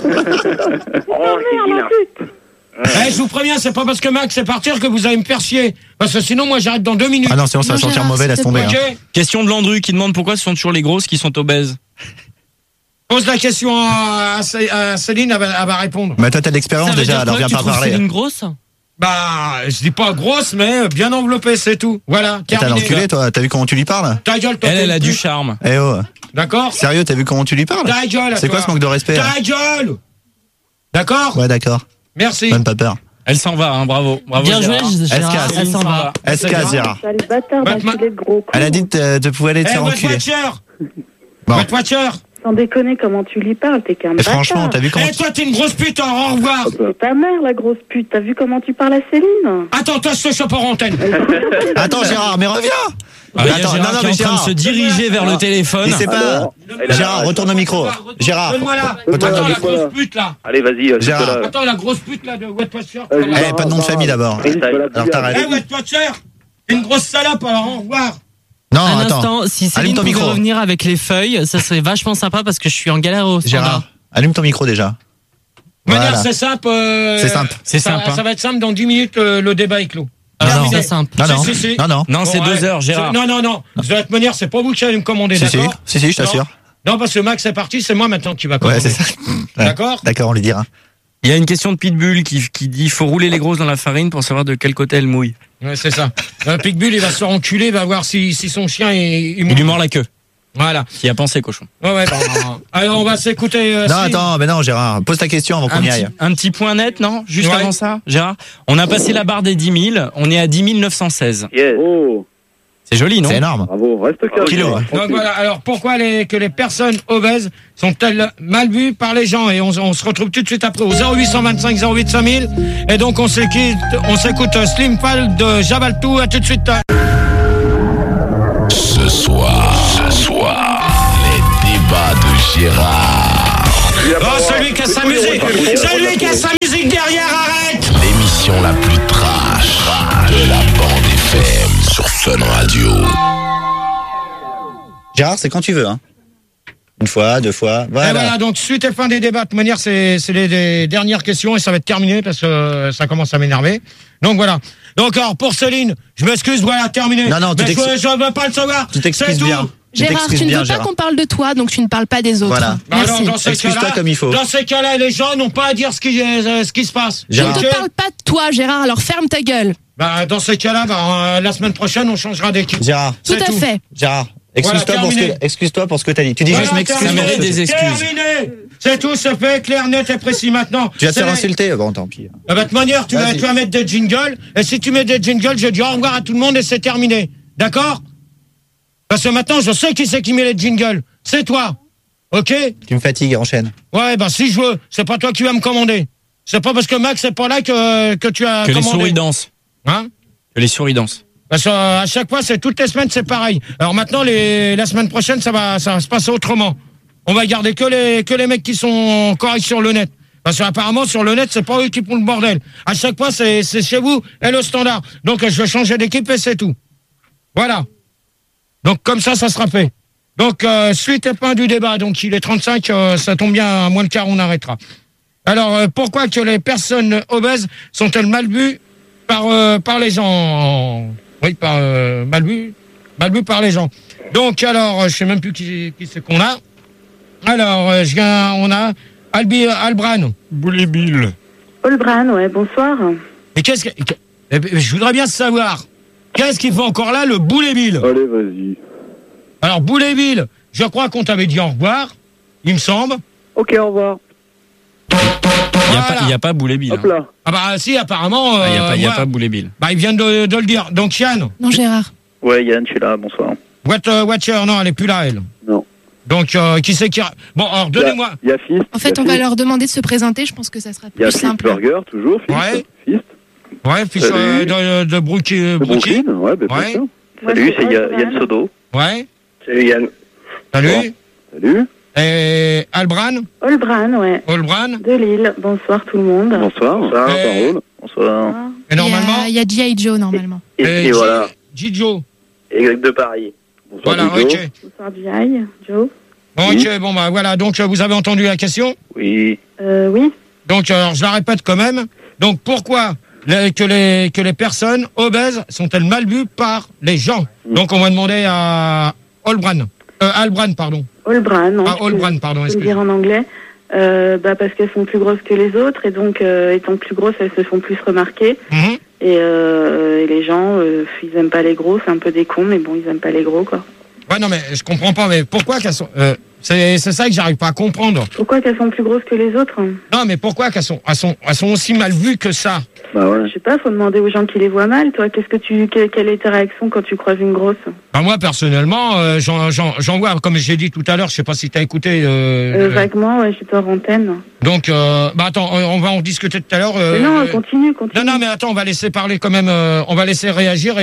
c'est vilain. Eh, je vous préviens, c'est pas parce que Max est partir que vous allez me faire chier. Parce que sinon, moi, j'arrête dans deux minutes. Ah non, sinon ça va Non, sentir Gérard, mauvais, s'il laisse te tomber. plaît. hein. Ok. Question de Landru qui demande pourquoi ce sont toujours les grosses qui sont obèses. Pose la question à, à Cé- à Céline, elle va, elle va répondre. Mais toi, t'as de l'expérience déjà, alors viens pas parler. grosse? Bah, je dis pas grosse, mais bien enveloppée, c'est tout. Voilà, T'as terminé. l'enculé, toi, t'as vu comment tu lui parles? Ta gueule, toi. Elle, t'es elle a une du pute. charme. Eh oh, D'accord? sérieux, t'as vu comment tu lui parles? Ta gueule, C'est quoi toi. ce manque de respect? là Ta gueule! D'accord? Ouais, d'accord, Merci. même pas peur. Elle s'en va, hein, bravo. bravo Bien joué, Gérard. Gérard. Escasse. Elle s'en va. S K, Gérard. Sale bâtard, Batman- d'enculé de gros con. Elle a dit de te pouvoir aller te Eh, faire White enculer. Watcher! Bon. White Watcher! Sans déconner, comment tu lui parles, t'es qu'un Et bâtard. franchement, t'as vu comment Eh, toi, t'es une grosse pute, au revoir! C'est ta mère, la grosse pute. T'as vu comment tu parles à Céline? Attends, toi, je te chope en antenne. Attends, Gérard, mais reviens! Ah, il y a Attends, Gérard non, non, qui est mais en train Gérard. de se diriger vers le téléphone. Il sait pas. Alors, Gérard, retourne au micro. Gérard, Donne-moi là. retourne au Attends, la micro. grosse pute, là. Allez, vas-y, euh, Gérard. Nicolas. Attends, la grosse pute, là, de White Watcher. Euh, Alors, Eh, pas de nom de famille d'abord. Alors t'arrêtes. Eh, White Watcher! T'es une grosse salope, alors au revoir. Non, Un attends. instant, si Allume Céline ton pouvait micro. revenir avec les feuilles, ça serait vachement sympa parce que je suis en galère au standard. Gérard, allume ton micro déjà. De manière, Voilà. c'est simple. euh, C'est simple. C'est ça, simple, hein. Ça va être simple, dans dix minutes, euh, le débat est clos. Ah, Non, non. c'est simple. Non, non. Si, si, si. Non, non. Non, c'est Bon, deux ouais. heures, Gérard. C'est- Non, non, non. De toute manière, c'est pas vous qui allez me commander, Si, si, d'accord? si, si, je t'assure. Non, parce que Max est parti, c'est moi maintenant qui va commander. Ouais, c'est ça. Ouais. D'accord? D'accord, on lui dira. Il y a une question de Pitbull qui, qui dit faut rouler les grosses dans la farine pour savoir de quel côté elles mouillent. Ouais, c'est ça. Un Pitbull, il va se faire enculer, il va voir si, si son chien est Il lui mord la queue. Voilà. Qui a pensé, cochon. Ouais, ouais, bah, alors on va s'écouter. Euh, Non, Slim. attends, mais non, Gérard, pose ta question avant qu'on Un y petit, aille. un petit point net, non? Juste Ouais. avant ça, Gérard. On a passé la barre des dix mille. On est à dix mille neuf cent seize. Yes. Oh, C'est joli, non? C'est énorme. bravo, reste calme. Kilo, hein. Donc voilà, alors pourquoi les, que les personnes obèses sont-elles mal vues par les gens? Et on, on se retrouve tout de suite après au zéro huit cent vingt-cinq zéro huit cinq mille. Et donc on s'écoute, on s'écoute Slim Fall de Jabaltou. À tout de suite. Ce soir, ce soir, les débats de Gérard. Oh, celui qui a sa musique, celui qui a sa musique derrière, arrête! L'émission la plus trash de la bande F M sur Fun Radio. Gérard, c'est quand tu veux, hein. Une fois, deux fois, Et voilà. voilà, donc suite et fin des débats. De toute manière, c'est c'est les, les dernières questions et ça va être terminé parce que euh, ça commence à m'énerver. Donc voilà. Donc alors pour Céline, je m'excuse, voilà, terminé. Non, non, tu mais je, t'excuses- je veux pas le savoir. Tu t'excuses C'est tout. bien. Tu Gérard, t'excuses tu ne bien, veux pas Gérard. qu'on parle de toi, donc tu ne parles pas des autres. Voilà. Bah alors, Merci. dans ces Excuse-toi cas-là, comme il faut. Dans ces cas-là, les gens n'ont pas à dire ce qui, euh, ce qui se passe. Je ne Gérard. te Ok. parle pas de toi, Gérard, alors ferme ta gueule. Bah, dans ces cas-là, bah, euh, la semaine prochaine, on changera d'équipe. Gérard, Tout C'est à fait. Gérard, excuse-toi Voilà, pour ce que, terminé. excuse-toi pour ce que t'as dit. Tu dis Voilà, je m'excuse. terminé. Ça mérite des excuses. Terminé. C'est tout, c'est fait, clair, net et précis maintenant. Tu vas te C'est faire les- insulter. Bon, tant pis. Ah bah, de toute manière, tu vas, Vas-y. tu vas mettre des jingles, et si tu mets des jingles, je dis au revoir à tout le monde et c'est terminé. D'accord? Parce que maintenant, je sais qui c'est qui met les jingles. C'est toi. Ok? Tu me fatigues, enchaîne. Ouais, bah si je veux, c'est pas toi qui vas me commander. C'est pas parce que Max c'est pas là que, que tu as Que les commandé. souris dansent. Hein? Que les souris dansent. Parce que euh, à chaque fois, c'est toutes les semaines, c'est pareil. Alors maintenant, les, la semaine prochaine, ça va, ça va se passer autrement. On va garder que les, que les mecs qui sont corrects sur le net. Parce qu'apparemment, sur le net, c'est pas eux qui font le bordel. À chaque fois, c'est, c'est chez vous et le standard. Donc, je vais changer d'équipe et c'est tout. Voilà. Donc, comme ça, ça sera fait. Donc, euh, suite et fin du débat. Donc, il est trente-cinq, euh, ça tombe bien, à moins le quart, on arrêtera. Alors, euh, pourquoi que les personnes obèses sont-elles mal vues par, euh, par les gens? Oui, par, euh, mal vues, mal vues par les gens. Donc, alors, euh, je sais même plus qui, qui c'est qu'on a. Alors, euh, je viens, on a Albi, Albran. Boulet Bill. Olbran, ouais, bonsoir. Et qu'est-ce que, que- eh ben, je voudrais bien savoir, qu'est-ce qu'il fait encore là, le Boulet Bill? Allez, vas-y. Alors, Boulet Bill, je crois qu'on t'avait dit au revoir, il me semble. Ok, au revoir. Il n'y a, Voilà. pas- il y a pas Boulet Bill. Hop hein. là. Ah bah si, apparemment. Ah, Il n'y a, euh, pas- il y a ouais. pas Boulet Bill. Bah, il vient de, de le dire. Donc, Yann, Non, Gérard. Ouais, Yann, je suis là, bonsoir. what, euh, Watcher, non, elle est plus là, elle. Non. Donc, euh, qui c'est qui... a- Bon, alors, donnez-moi... Il y a Fist. En fait, on va leur demander de se présenter. Je pense que ça sera Il y a plus Fist simple. Burger, toujours. Fist. Ouais. Fist. Ouais, fils Salut. euh, de, de Brooklyn. De Brooklyn, ouais, ben, Ouais. bien sûr. Moi, Salut, c'est Ya- Olbran. Yann Sodo. Ouais, Salut Yann. salut. Salut. Et Albran, Olbran, ouais. Olbran. De Lille. Bonsoir tout le monde. Bonsoir. Bonsoir. Et, Bonsoir. Ah. et normalement... Il y a, il y a G I. Joe, normalement. Et, et et voilà. Gidjo. Exact de Paris. Bonsoir, Voilà, Jojo. ok. Bonsoir, G I. Joe. Bon, Oui. ok, bon, bah voilà, donc euh, vous avez entendu la question. Oui. Euh, oui. Donc, alors, je la répète quand même. Donc, pourquoi les- que, les, que les personnes obèses sont-elles mal vues par les gens? Donc, on va demander à Olbran. Euh, Albran, pardon. Olbran, non. Ah, je peux- Olbran, pardon, je peux le dire excusez-moi. en anglais. Euh, bah, parce qu'elles sont plus grosses que les autres et donc, euh, étant plus grosses, elles se font plus remarquer. Mhm. Et, euh, et les gens, euh, ils aiment pas les gros, c'est un peu des cons, mais bon, ils aiment pas les gros, quoi. Ouais, non, mais je comprends pas, mais pourquoi qu'elles sont... Euh, c'est c'est ça que j'arrive pas à comprendre. Pourquoi qu'elles sont plus grosses que les autres? Non, mais pourquoi qu'elles sont, elles sont, elles sont aussi mal vues que ça? Bah ouais. Je sais pas, faut demander aux gens qui les voient mal. Toi, qu'est-ce que tu, que- quelle est ta réaction quand tu croises une grosse? Bah, moi, personnellement, euh, j'en j'en- j'en vois, comme j'ai dit tout à l'heure, je sais pas si t'as écouté... Euh, Euh, euh, vaguement, ouais, j'étais hors antenne. donc, euh, bah attends, on on va en discuter tout à l'heure. euh, Mais non, euh, continue, continue. Non, non, mais attends, on va laisser parler quand même. euh, on va laisser réagir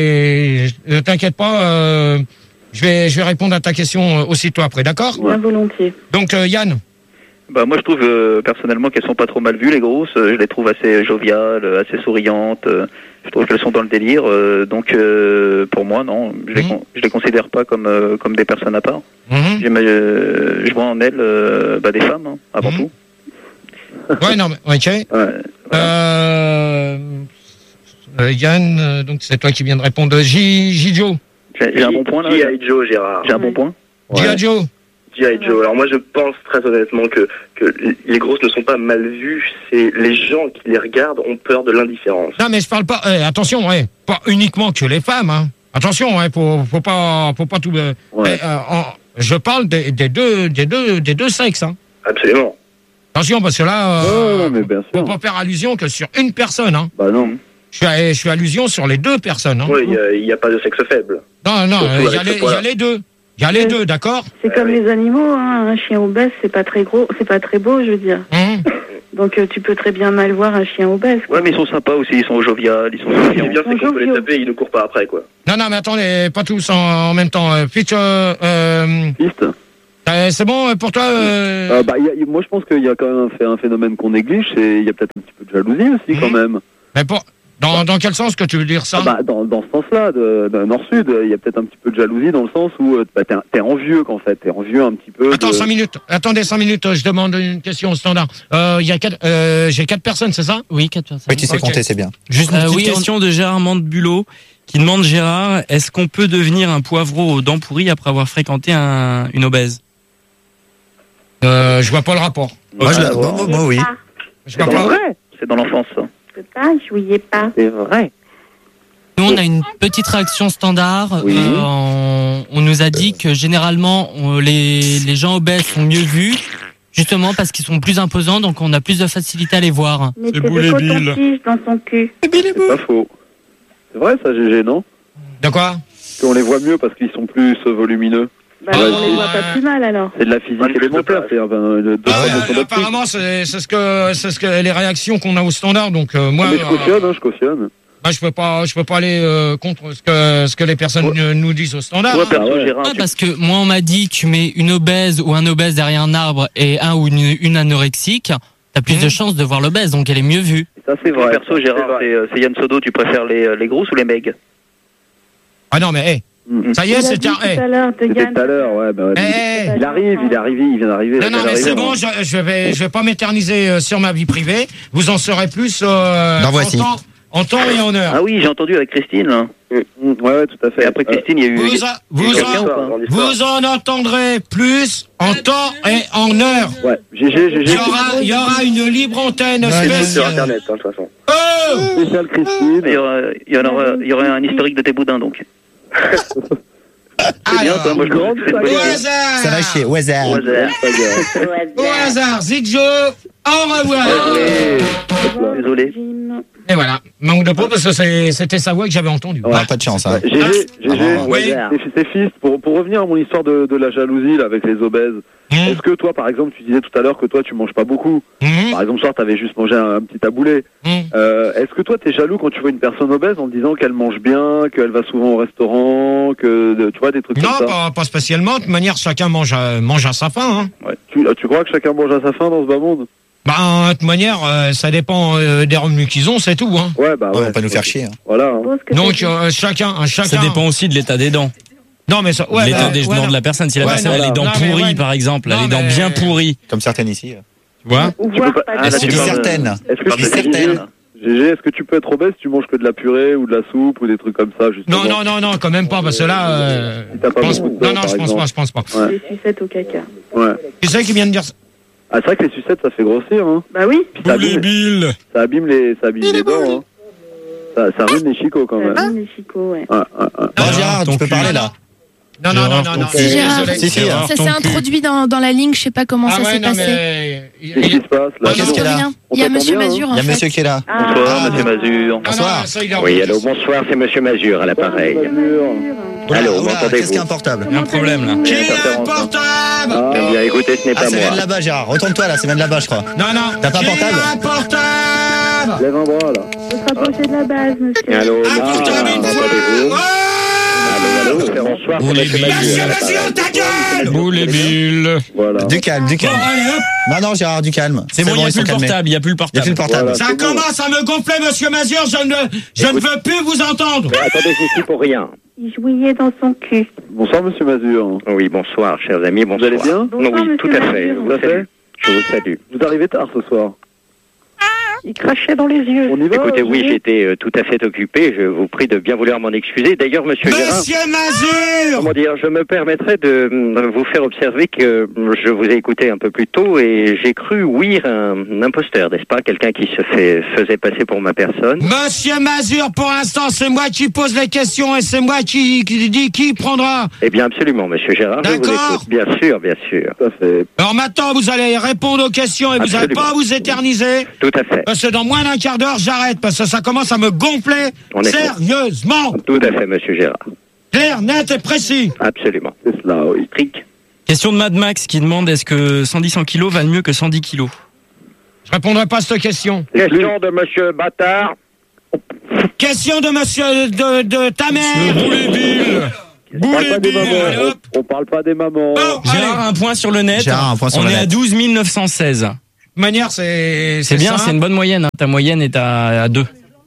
et euh, t'inquiète pas, euh, je vais, je vais répondre à ta question euh, aussitôt après, d'accord? Bien volontiers. Donc euh, Yann, Bah moi je trouve euh, personnellement qu'elles sont pas trop mal vues les grosses. Euh, je les trouve assez joviales, euh, assez souriantes. Euh, je trouve qu'elles sont dans le délire. Euh, donc euh, pour moi non, je les, Mhm. con- je les considère pas comme euh, comme des personnes à part. Mhm. J'aime, euh, je vois en elles euh, bah, des femmes hein, avant Mhm. tout. ouais, non, mais ok. Ouais, Euh, euh, Yann, euh, donc c'est toi qui viens de répondre. J, J-Jo, J'ai, j'ai un bon point là. G I. Joe, Gérard. J'ai un bon point. G.I. Joe. G I. Joe. Alors moi je pense très honnêtement que, que les grosses ne sont pas mal vues, c'est les gens qui les regardent ont peur de l'indifférence. Non, mais je parle pas. eh, attention, ouais, pas uniquement que les femmes, hein. Attention, hein, faut, faut pas, faut pas tout. Euh, Ouais. euh, en- je parle des, des deux, des deux, des deux sexes. Hein. Absolument. Attention, parce que là, euh, Ouais, ouais, mais bien faut sûr. pas faire allusion que sur une personne. Hein. Bah non. Je suis, à- je suis allusion sur les deux personnes. Hein. Oui, il n'y a, a pas de sexe faible. Non, non, Surtout il y, avec a ce les- il y poids-là. a les deux. Il y a les deux, d'accord. C'est comme les animaux, hein. Un chien obèse, c'est pas très gros, c'est pas très beau, je veux dire. Hum. Donc euh, tu peux très bien mal voir un chien obèse. Ouais, mais ils sont sympas aussi, ils sont joviales, ils sont Ce qui est souriants. bien, c'est qu'on peut les Bonjour, taper et ils ne courent pas après, quoi. Non, non, mais attendez, pas tous en, en même temps. Euh, Fitch, euh, euh, Piste. euh, c'est bon euh, pour toi euh, Euh, bah, il y a- moi, je pense qu'il y a quand même un, ph- un phénomène qu'on néglige, c'est il y a peut-être un petit peu de jalousie aussi, quand Mhm. même. mais pour, dans, dans quel sens que tu veux dire ça? Ah bah, dans, dans ce sens-là, de, de nord-sud, il y a peut-être un petit peu de jalousie dans le sens où euh, bah, t'es, t'es envieux, qu'en fait. T'es envieux un petit peu. Attends, de... cinq minutes. Attendez, cinq minutes. euh, Je demande une question au standard. Euh, il y a quatre, euh, j'ai quatre personnes, c'est ça? Oui, quatre personnes. Oui, tu sais Ok. compter, c'est bien. Juste une Euh, petite oui, on- question de Gérard Mandebulot qui demande Gérard, est-ce qu'on peut devenir un poivreau aux dents pourries après avoir fréquenté un, une obèse? Euh, je vois pas le rapport. Moi, je la... ouais. moi, moi, moi, oui. Je C'est vois dans pas. l'enfance. C'est dans l'enfance, ça. Je peux pas, je voyais pas. C'est vrai. Nous, on a une petite réaction standard. Oui. Euh, on, on nous a dit que généralement, on- les, les gens obèses sont mieux vus, justement parce qu'ils sont plus imposants, donc on a plus de facilité à les voir. Mais C'est c'est beau, de les billes. coton-tige dans son cul. C'est pas faux. C'est vrai, ça, G G, non? De quoi? Qu'on les voit mieux parce qu'ils sont plus euh, volumineux. Bah, Ouais, on les voit ouais. pas plus mal alors. C'est de la physique Ouais, élémentaire, c'est enfin, de, de, Ah ouais, de- de- euh, apparemment, c'est c'est ce que c'est ce que les réactions qu'on a au standard. Donc euh, moi, Mais je euh, cautionne, hein, je cautionne. moi, je peux pas, je peux pas aller euh, contre ce que ce que les personnes euh, nous disent au standard. Toi, hein. perso, Ah ouais. Gérard, Ah, tu- parce que moi, on m'a dit, tu mets une obèse ou un obèse derrière un arbre et un ou une, une anorexique, t'as plus Mhm. de chances de voir l'obèse, donc elle est mieux vue. Ça, c'est toi, vrai. perso, C'est Gérard, vrai. c'est euh, c'est Yann Sodo, tu préfères les, les grosses ou les megs? Ah non, mais hey, Mm. ça y Il est, a c'est dit car- tout hey. à l'heure de C'était Yann. tout à l'heure, ouais. Bah, ouais. Eh, Il arrive, il est arrivé, il vient d'arriver. Non, non, il mais vient c'est d'arriver, bon, hein. je, je vais, je vais pas m'éterniser euh, sur ma vie privée. Vous en saurez plus euh, Dans en, Voici. temps, en temps et en heure. Ah oui, j'ai entendu avec Christine, là. Mm, Ouais, ouais, tout à fait. Et après Euh, Christine, il y a eu... Vous, a- il y a vous, eu quelqu'un en, ou pas vous en entendrez plus en temps et en heure. ouais, G G, G Il G. y aura, il y aura une libre antenne C'est sur spéciale. Internet, hein, de toute façon. Oh Spécial Christine. Il y aura, il y en aura, il y aura un historique de tes boudins, donc. C'est bien, toi, moi, je grande trouve que c'est une bonne Au idée. hasard. Ça va chier, au hasard. Au hasard. Au hasard, Zidjo. Au revoir. Désolé. Jim. Et voilà, manque de peau parce que c'est- c'était sa voix que j'avais entendue. Ah, pas de chance, hein. G G, G G, Ah, oui. c'est- c'est fils. Pour, pour revenir à mon histoire de, de la jalousie là, avec les obèses, Hum, est-ce que toi, par exemple, tu disais tout à l'heure que toi, tu manges pas beaucoup. hum, Par exemple, ce soir, t'avais juste mangé un, un petit taboulé. hum. Euh, est-ce que toi, t'es jaloux quand tu vois une personne obèse en te disant qu'elle mange bien, qu'elle va souvent au restaurant, que de- tu vois des trucs Non, comme ça? pas, pas spécialement. De toute manière, chacun mange à, mange à sa faim. Hein. Tu, tu crois que chacun mange à sa faim dans ce bas monde? Bah, de toute manière, euh, ça dépend euh, des revenus qu'ils ont, c'est tout. Hein. Ouais, bah Ouais, ouais. on va pas nous faire chier. hein. Voilà. hein. Suppose que Donc, t'as dit- euh, chacun, un chacun. Ça dépend aussi de l'état des dents. Non, mais ça, ouais, l'état bah, des ouais, dents non. de la personne. Si la Ouais, personne non, a les dents non, mais pourries, ouais. par exemple, elle a Non, les dents mais- bien pourries, Comme certaines ici. tu vois? Ou Tu voir peux pas- pas Ah, de- là, Je tu dis parles de- certaines. Est-ce que Tu parles tu de sais, Gégé, là. Gégé, est-ce que tu peux être obèse, tu manges que de la purée ou de la soupe ou des trucs comme ça, justement? Non, non, non, non, quand même pas, parce que là, euh, Si t'as pas je pense- beaucoup de non, dents, non, par je pense exemple. pas, je pense pas. Ouais. des sucettes au caca. Ouais. Tu sais qui vient de dire ça? Ah, c'est vrai que les sucettes, ça fait grossir, hein. Bah oui. Puis ça abîme, Bill. ça abîme les, ça abîme les dents, hein. Ça, ça ruine les chicots, quand même. Ça abîme les chicots, ouais. Ouais, ouais, ouais. Bon, Gérard, ton tu peux cul. parler là. Non, non, non, non, non. Si, Gérard. Désolé. Si, si, Gérard, Ça ton s'est cul. introduit dans, dans la ligne, je sais pas comment Ah ça ouais, s'est non, passé. mais. il- Qu'est-ce qui il- se passe, là? Ah, Qu'est-ce non, que là. rien On Il y a t'entend Monsieur bien, Mazur Il en y a fait. monsieur qui est là. Ah, Bonsoir, Ah, monsieur Mazur. Ah non, Bonsoir. ça, il a Oui, allô, bonsoir, c'est Monsieur Mazur à l'appareil. Oula, Allô, oula, m'entendez-vous qu'est-ce qu'il y a un portable Il y a un problème, là. Qui est Interférence, hein. portable? Ah, Eh bien, écoutez, ce n'est Ah, pas c'est même moi. là-bas, Gérard. Retourne-toi là, c'est même là-bas, je crois. Non, non. T'as pas Qui portable a un portable? lève un bras, là. Faut se rapprocher de la base, monsieur. Allô, Un portable ah, une m'entendez-vous? fois. Allô, allô, bonsoir, c'est Monsieur Mazur Monsieur à Mazur, l'appareil. ta gueule! Boule et Bill. Voilà. Du calme, du Bon, calme. allez, hop. Non, non, Gérard, du calme. C'est bon, il n'y a ils plus sont le calmés. portable, il n'y a plus le Il n'y a plus le portable. portable. Voilà. Ça c'est bon. commence à me gonfler, monsieur Mazur. Je ne, je ne veux plus vous entendre. Mais attendez, je suis pour rien. Il jouillait dans son cul. Bonsoir, monsieur Mazur. Oui, bonsoir, chers amis, Vous bonsoir. allez bien? Non, Bonsoir, oui, tout monsieur à fait. Mazur. Je Tout vous à fait. salue. Je vous salue. Vous arrivez tard ce soir. Il crachait dans les yeux. On y va. Écoutez, euh, oui, Julien j'étais euh, tout à fait occupé. Je vous prie de bien vouloir m'en excuser. D'ailleurs, monsieur Gérard, Monsieur Mazur! comment dire, je me permettrais de euh, vous faire observer que euh, je vous ai écouté un peu plus tôt et j'ai cru ouïr un, un imposteur, n'est-ce pas? Quelqu'un qui se fait, faisait passer pour ma personne. Monsieur Mazur, pour l'instant, c'est moi qui pose les questions et c'est moi qui, qui dit qui prendra. Eh bien, absolument, monsieur Gérard, je vous D'accord. écoute. Bien sûr, bien sûr. Tout à fait. Alors maintenant, vous allez répondre aux questions et vous n'allez Absolument. pas vous éterniser. Tout à fait. Parce que dans moins d'un quart d'heure, j'arrête. Parce que ça commence à me gonfler. On est- Sérieusement. Tout à fait, monsieur Gérard. Clair, net et précis. Absolument. C'est cela, oui. Trick. Question de Mad Max qui demande est-ce que cent dix cent kilos valent mieux que cent dix kilos? Je répondrai pas à cette question. Question de monsieur Bâtard. Question de monsieur de, de ta mère. On parle pas des mamans. Allez, hop. On, on parle pas des mamans. Bon, Gérard allez. un point sur le net. Gérard, un point sur On le est à net. douze mille neuf cent seize. De toute manière, c'est C'est bien, simple. c'est une bonne moyenne. Hein. Ta moyenne est à, à deux.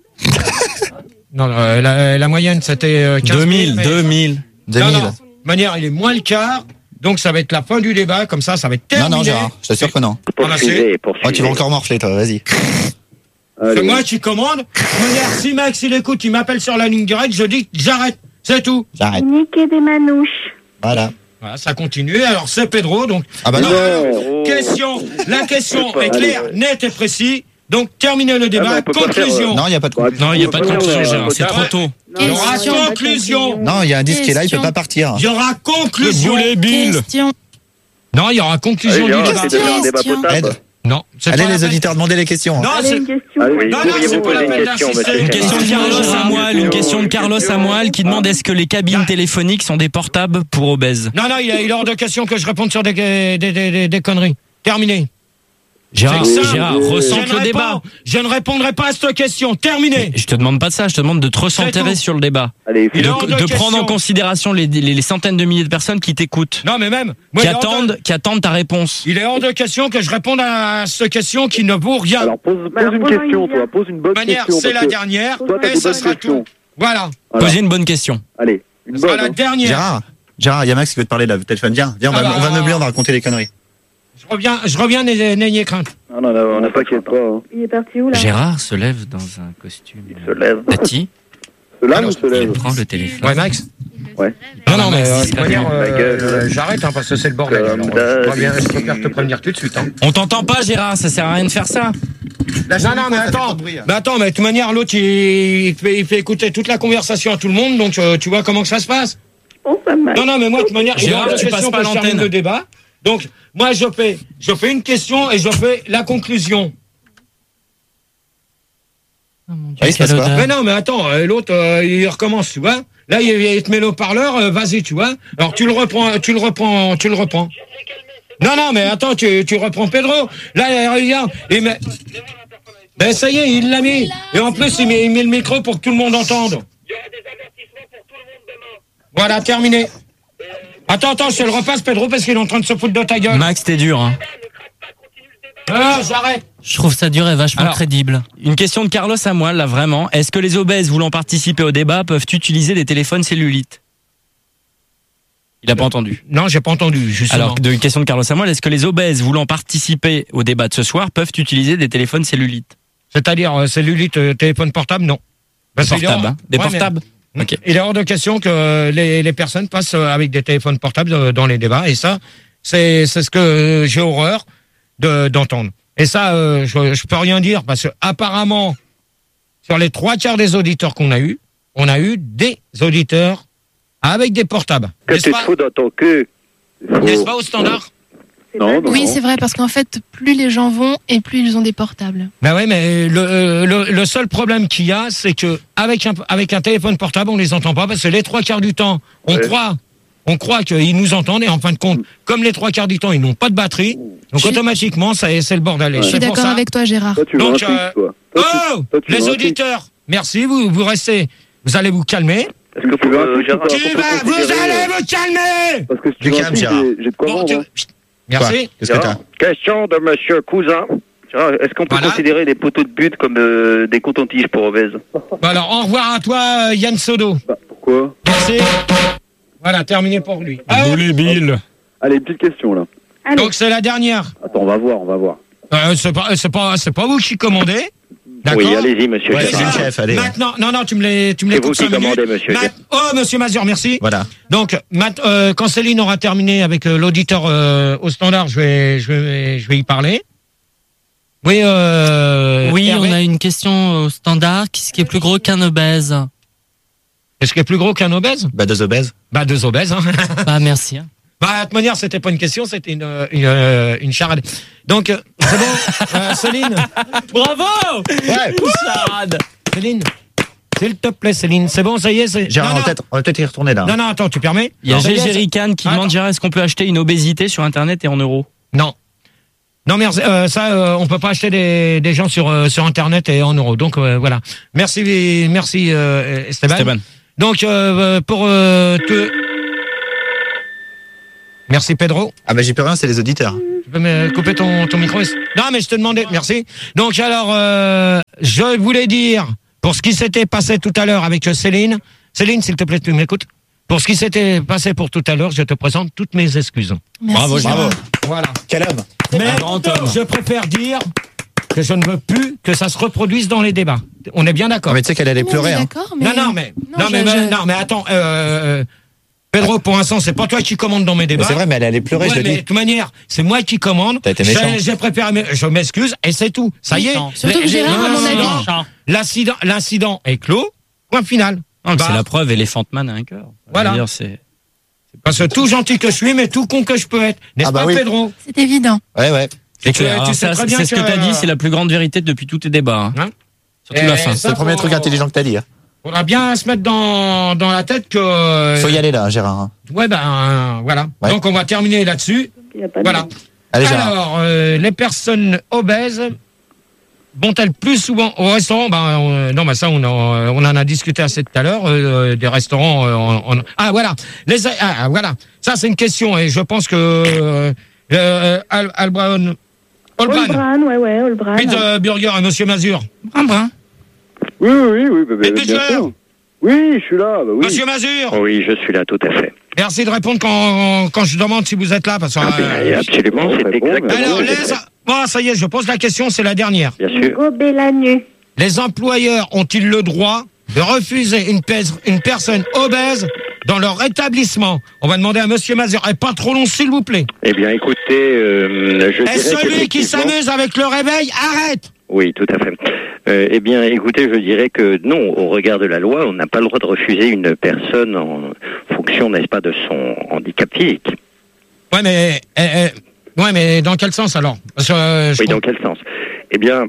Non, non, euh, la, la moyenne, c'était euh, quinze deux mille. mille, mais- deux mille. deux Non, mille. non. De toute manière, il est moins le quart. Donc, ça va être la fin du débat. Comme ça, ça va être Non, terminé. non, Gérard, je t'assure que non. Poursuivez, Oh, poursuivez. tu vas encore morfler, toi, vas-y. C'est Allez. moi qui commande. De toute manière, si Max, il écoute, il m'appelle sur la ligne directe, je dis j'arrête. C'est tout. J'arrête. Niquer des manouches. Voilà. Voilà, ça continue. Alors, c'est Pedro. Donc, Ah bah non. Non. question. La question C'est pas- est claire, allez. nette et précise. Donc, terminez le Ah, débat. mais on peut pas Conclusion. Non, il n'y a pas de Bah, Non, il n'y a pas de on peut conclusion, faire, Gérard. euh, C'est trop tôt. Il y aura Question. conclusion. Non, il y a un disque qui est là, il peut Question. pas partir. Il y aura conclusion. Question. Non, il y aura conclusion Allez, du Gérard, débat. c'est de faire un débat Question. potable. Aide. Non, c'est Allez, pas la les peine. auditeurs, demandez les questions. Non, Allez, c'est. une question. Allez. Oui, Non, non, pourriez-vous c'est pas la poser peine une question, d'insister. monsieur Une Gérard. question de Carlos Samuel, une question de Carlos Samuel qui demande est-ce que les cabines téléphoniques sont des portables pour obèses? Non, non, il est il est hors de question que je réponde sur des, des, des, des, des conneries. Terminé. Gérard, C'est ça. Gérard, Je ressente ne le réponds- débat. Je ne répondrai pas à cette question. Terminé. Je te demande pas de ça, je te demande de te recentrer tout. sur le débat. Allez, Il est De, hors de de question. prendre en considération les, les, les centaines de milliers de personnes qui t'écoutent, Non, mais même. moi, qui il est hors de- attendent, qui attendent ta réponse. Il est hors de question que je réponde à cette question qui ne vaut rien. alors pose, pose Alors, une pose-en question, une toi. Pose une bonne De manière, question. c'est parce la que dernière Toi, t'as et des ça bonnes sera questions. tout. Voilà. Voilà. Posez une bonne question. Allez, une Ce sera bonne. la hein. dernière. Gérard, Gérard, il y a Max qui veut te parler là, téléphone. Viens, viens, on va, Ah bah, on va alors. meubler, on va raconter les conneries. Je reviens, je reviens, n'ayez n'ayez crainte. Ah non, non, on n'a pas qu'à pas. hein. Il est parti où là? Gérard se lève dans un costume. Il se lève. Tati, Se lave Alors, ou se il lève prend le téléphone. Ouais, Max. Ouais. Non, non, mais Max, euh, de il toute se manière, calme. euh, Ma gueule. euh, j'arrête hein, parce que c'est le bordel. Comme Alors, d'hab. euh, je préviens- je préfère te prévenir tout de suite. Hein. On t'entend pas, Gérard, ça sert à rien de faire ça. Non, non, mais attends. Mais attends, mais de toute manière, l'autre, il, il fait, il fait écouter toute la conversation à tout le monde, donc euh, tu vois comment que ça se passe. Oh, ça m'a. Non, non, mais moi, de toute manière, il est Gérard, hors de tu question passes pas que je termine l'antenne. le débat. Donc, moi, je fais, je fais une question et je fais la conclusion. Oh mon Dieu, Ah, il se quelle passe quoi odeur. Mais non, mais attends, euh, l'autre, euh, il recommence, tu vois. Là, il, il te met le haut-parleur, euh, vas-y, tu vois. Alors, tu le reprends, tu le reprends, tu le reprends. Non, non, mais attends, tu, tu reprends Pedro. Là, il regarde. Il met... Ben, ça y est, il l'a mis. Et en plus, il met, il met le micro pour que tout le monde entende. Voilà, terminé. Attends, attends, je te le repasse, Pedro, parce qu'il est en train de se foutre de ta gueule. Max, t'es dur. Hein. Ah, j'arrête. Je trouve ça dur et vachement Alors, crédible. Une question de Carlos à moi, là, vraiment. Est-ce que les obèses voulant participer au débat peuvent utiliser des téléphones cellulites? Il a pas entendu. Non, j'ai pas entendu, justement. Alors, de, une question de Carlos Samuel, est-ce que les obèses voulant participer au débat de ce soir peuvent utiliser des téléphones cellulites? C'est-à-dire, euh, cellulite, euh, téléphone portable, non. Parce qu'il est Portables, hors- hein. Des Ouais, mais- portables. Ok. Il est hors de question que euh, les, les personnes passent euh, avec des téléphones portables euh, dans les débats. Et ça, c'est c'est ce que euh, j'ai horreur de d'entendre. Et ça, euh, je, je peux rien dire parce que apparemment, sur les trois quarts des auditeurs qu'on a eu, on a eu des auditeurs avec des portables. Que N'est-ce tu te pas, fous dans ton cul. n'est-ce pas au standard? Non, non, Oui, non. c'est vrai, parce qu'en fait, plus les gens vont et plus ils ont des portables. Ben ouais, mais le, euh, le, le seul problème qu'il y a, c'est que avec un, avec un téléphone portable, on les entend pas parce que les trois quarts du temps, on Ouais. croit, on croit qu'ils nous entendent et en fin de compte, comme les trois quarts du temps, ils n'ont pas de batterie, donc Je suis- automatiquement, ça, c'est le bordel. Et Je suis c'est pour d'accord ça. avec toi, Gérard. Toi, tu veux Donc, un truc, euh, toi. Toi, tu- Oh, toi, tu veux les un truc. auditeurs, merci, vous, vous restez, vous allez vous calmer. Est-ce que Tu veux un euh, truc Gérard, ou pas Tu qu'on peut vas, vous considérer, allez euh, vous calmer. Parce que si tu Du veux un calme, truc, Gérard. j'ai j'ai de quoi Bon, vendre. tu- hein. Merci. Quoi Qu'est-ce que Gérard, t'as question de monsieur Cousin. Gérard, est-ce qu'on peut Voilà. considérer les poteaux de but comme euh, des cotons-tiges pour obèses? Bon, alors, au revoir à toi, euh, Yann Sodo. Bah, pourquoi Merci. Voilà, terminé pour lui. Ah, Bill. Allez, une petite question là. Allez. donc c'est la dernière. Attends, on va voir, on va voir. Euh, c'est pas, c'est pas, c'est pas vous qui commandez. D'accord. Oui, allez-y, monsieur. Ouais, Gérard. c'est le chef, allez. Maintenant, non, non, tu me les, tu me les C'est vous coupes qui cinq minutes. commandez, monsieur. Ma- Oh, monsieur Mazur, merci. Voilà. Donc, mat- euh, quand Céline aura terminé avec euh, l'auditeur euh, au standard, je vais, je vais, je vais y parler. Oui, euh, Oui, Hervé, on a une question au standard. Qu'est-ce qui est plus gros qu'un obèse? Est-ce qu'il est plus gros qu'un obèse? Bah, deux obèses. Bah, deux obèses. Hein. Bah, merci. hein. Bah, de toute manière, c'était pas une question, c'était une, une, euh, une charade. Donc, euh, c'est bon, euh, Céline. Bravo! Ouais. Charade. Céline, s'il te plaît, Céline, c'est bon, ça y est. c'est- Gérard, non, on non, va peut-être, on va peut-être y retourner là. non, non, attends, tu permets? Il y a Ça y est, Gégé c'est- Rican qui Attends. demande Gérard, est-ce qu'on peut acheter une obésité sur Internet et en euros? Non. Non, merci. Euh, ça, euh, on peut pas acheter des, des gens sur euh, sur Internet et en euros. Donc euh, voilà. Merci, merci euh, Esteban. Esteban. Donc euh, pour euh, te. Merci Pedro. Ah bah, j'y peux rien, c'est les auditeurs. Tu peux me couper ton ton micro? Non, mais je te demandais. Merci. Donc alors, euh, je voulais dire pour ce qui s'était passé tout à l'heure avec Céline. Céline, s'il te plaît, tu m'écoutes. Pour ce qui s'était passé pour tout à l'heure, je te présente toutes mes excuses. Merci, Bravo, Gérard. bravo. Voilà. Quel homme. Mais Un grand homme. je préfère dire que je ne veux plus que ça se reproduise dans les débats. On est bien d'accord. Ah, mais tu sais qu'elle allait Oui, pleurer. on est Hein. D'accord, mais... Non, non, mais, non, Non, mais, je- mais- je- non, mais attends, euh, Pedro, pour l'instant, c'est pas toi qui commande dans mes Mais débats. c'est vrai, mais elle allait pleurer, Ouais, je le mais dis. de toute manière, c'est moi qui commande. T'as été méchant. J'ai- J'ai préparé, mes- je m'excuse, et c'est tout. Ça y est. Méchant. Surtout que Les- Gérard, les- à mon non, avis- non, non. L'incident, l'incident est clos. Point final. Non, Bah, c'est la preuve, Elephant Man a un cœur. Voilà. Je veux dire, c'est- Parce que tout gentil que je suis, mais tout con que je peux être. N'est-ce Ah bah pas, oui. Pedro? C'est évident. Ouais, ouais. C'est Tu- clair. tu Alors sais ça, très c'est bien c'est ce que que- tu as dit, c'est la plus grande vérité depuis tous tes débats. hein. Hein Surtout Et la fin. ça, C'est le premier faut- truc intelligent que t'as dit. Hein. Faudra bien se mettre dans, dans la tête que. Faut y aller là, Gérard. Hein. Ouais, ben, euh, voilà. Ouais. Donc, on va terminer là-dessus. Il y a pas de- Voilà. Allez, Gérard. Alors, euh, les personnes obèses vont-elles plus souvent au restaurant? Ben, euh, non, ben ça, on en, on en a discuté assez tout à l'heure. euh, des restaurants. euh, en- en- Ah, voilà. Les, ah, voilà. Ça, c'est une question, et je pense que euh, euh, Al, Albran, Olbran, Olbran, ouais, ouais, Olbran. Pizza Burger et Monsieur Mazur. Brin, brin. Oui, oui, oui, oui, bah, Et bien Butcher. sûr. Oui, je suis là, bah oui. Monsieur Mazur. Oui, je suis là, tout à fait. Merci de répondre quand, quand je demande si vous êtes là, parce que. Ah, euh, bien, absolument, bon, c'est très bon, exactement. alors, ce que les, j'ai fait. bon, ça y est, je pose la question, c'est la dernière. Bien sûr. Gobelanu. Les employeurs ont-ils le droit de refuser une, pers- une personne obèse dans leur établissement? On va demander à Monsieur Mazur. Et pas trop long, s'il vous plaît. Eh bien, écoutez, euh, je Et dirais celui qui qu'effectivement- s'amuse avec le réveil, arrête! Oui, tout à fait. Euh, eh bien, écoutez, je dirais que non, au regard de la loi, on n'a pas le droit de refuser une personne en fonction, n'est-ce pas, de son handicap physique. Ouais, mais, eh, eh, ouais, mais dans quel sens alors? Parce que, euh, je Oui, comprends- dans quel sens? Eh bien,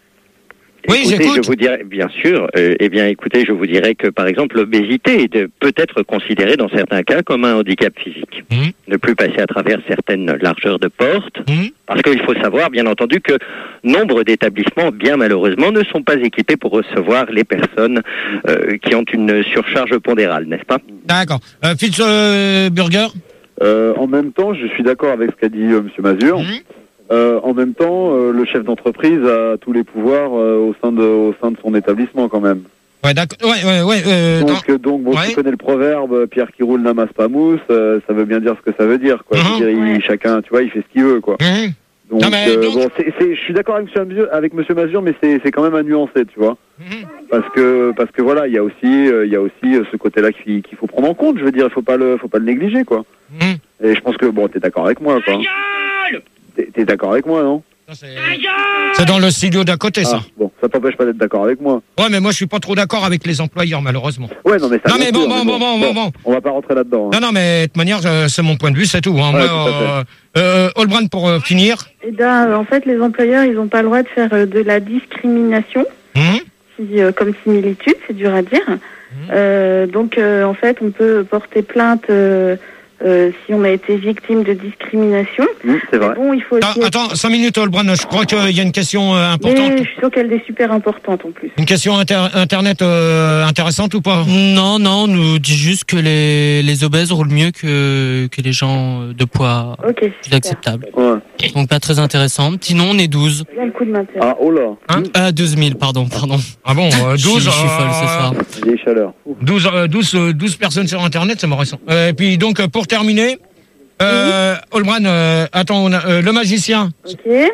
Oui, écoutez, j'écoute. je vous dirais, bien sûr, euh, eh bien, écoutez, je vous dirais que, par exemple, l'obésité est de- peut être considérée dans certains cas comme un handicap physique. Mhm. Ne plus passer à travers certaines largeurs de porte, Mhm. parce qu'il faut savoir, bien entendu, que nombre d'établissements, bien malheureusement, ne sont pas équipés pour recevoir les personnes euh, qui ont une surcharge pondérale, n'est-ce pas? D'accord. Euh, Fitz euh, Burger? Euh, en même temps, je suis d'accord avec ce qu'a dit euh, Monsieur Mazur. Mhm. Euh, en même temps, euh, le chef d'entreprise a tous les pouvoirs euh, au sein de au sein de son établissement quand même. Ouais, d'accord. Ouais, ouais, ouais. Euh, non. Donc, euh, donc bon, Ouais. tu connais le proverbe euh, Pierre qui roule n'amasse pas mousse, euh, ça veut bien dire ce que ça veut dire. Quoi. Je veux Mhm. dire, il- Ouais. chacun, tu vois, il fait ce qu'il veut, quoi. Mhm. Donc, Non, mais euh, donc- bon, c'est, c'est, je suis d'accord avec Monsieur Mazur, avec Monsieur Mazur, mais c'est, c'est quand même à nuancer, tu vois. Mhm. Parce que, parce que voilà, il y a aussi, euh, il y a aussi euh, ce côté-là qu'il, qu'il faut prendre en compte. Je veux dire, il faut pas le, faut pas le négliger, quoi. Mhm. Et je pense que bon, t'es d'accord avec moi, quoi. T'es, t'es d'accord avec moi, non? Ça, c'est- C'est dans le studio d'à côté, ça. Ah, bon, ça t'empêche pas d'être d'accord avec moi. Ouais, mais moi, je suis pas trop d'accord avec les employeurs, malheureusement. Ouais, non, mais ça. Non, bien mais bon, sûr, bon, bon, bon, bon, bon. On va pas rentrer là-dedans. hein. Non, non, mais de toute manière, euh, c'est mon point de vue, c'est tout. Hein. Ouais, Moi, tout à euh, euh, Olbran, pour euh, finir. Eh ben, euh, en fait, les employeurs, ils n'ont pas le droit de faire euh, de la discrimination, Mhm. si, euh, comme similitude, c'est dur à dire. Euh, donc, euh, en fait, on peut porter plainte euh, euh, si on a été victime de discrimination. Mmh, c'est vrai. Mais bon, il faut aussi... Attends, attends, cinq minutes, Olbran. Je crois qu'il y a une question euh, importante. Mais je suis sûre qu'elle est super importante en plus. Une question inter- internet euh, intéressante ou pas? Non, non, on nous dit juste que les, les obèses roulent mieux que, que les gens de poids Ok, plus super. acceptables. Ouais. Donc pas très intéressant. Sinon, on est douze. Bien le coup de maintien. Ah, oh là. Hein Ah, douze mille, pardon, pardon. Ah bon, euh, Je suis- douze, je suis folle ce euh, soir. Vieille chaleur. Ouh. douze, euh, douze, euh, douze personnes sur Internet, c'est marrant. Euh, et puis donc, euh, pour terminer, euh, Olbran, euh, attends, on a, euh, le magicien, Ok.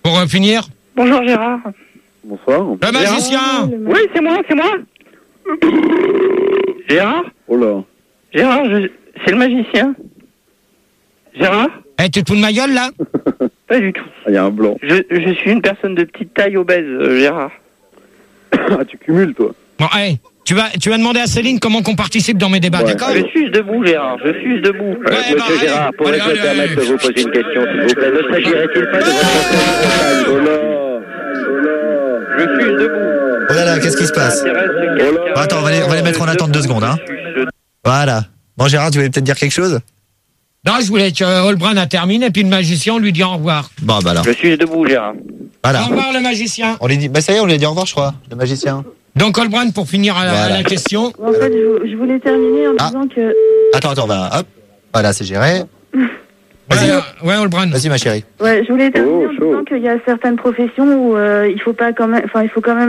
Pour euh, finir. Bonjour Gérard. Bonsoir. Le magicien. Oui, c'est moi, c'est moi. Gérard Oh là. Gérard, je... c'est le magicien. Gérard Eh, tu te fous de ma gueule, là? Pas du tout. Il y a un blanc. Je, je suis une personne de petite taille obèse, euh, Gérard. Ah, tu cumules, toi. Bon, hey, tu vas, tu vas demander à Céline comment qu'on participe dans mes débats, Ouais. d'accord? Je suis debout, Gérard, je suis debout. Euh, Ouais, Monsieur bah, allez. Gérard, pourrais-je Allez, me allez, permettre de allez. vous poser une question, s'il vous plaît? Ne s'agirait-il pas de votre Oh là. Je suis debout. Oh là là, qu'est-ce qui se passe? Bon, attends, on va les, on va les mettre en attente deux secondes, hein. Voilà. Bon, Gérard, tu voulais peut-être dire quelque chose? Non, je voulais que euh, Holbrun a terminé, et puis le magicien, on lui dit au revoir. Bon, bah alors. Je suis debout, Gérard. Voilà. Au revoir, le magicien. On lui dit, bah ça y est, on lui a dit au revoir, je crois, le magicien. Donc, Holbrun, pour finir à la, Voilà. à la question. En fait, je, je voulais terminer en Ah. disant que... Attends, attends, va, hop. Voilà, c'est géré. Vas-y, Ouais, euh, ouais, Holbrun. vas-y, ma chérie. Ouais, je voulais terminer Oh, en chaud. disant qu'il y a certaines professions où euh, il faut pas quand même... Enfin, il faut quand même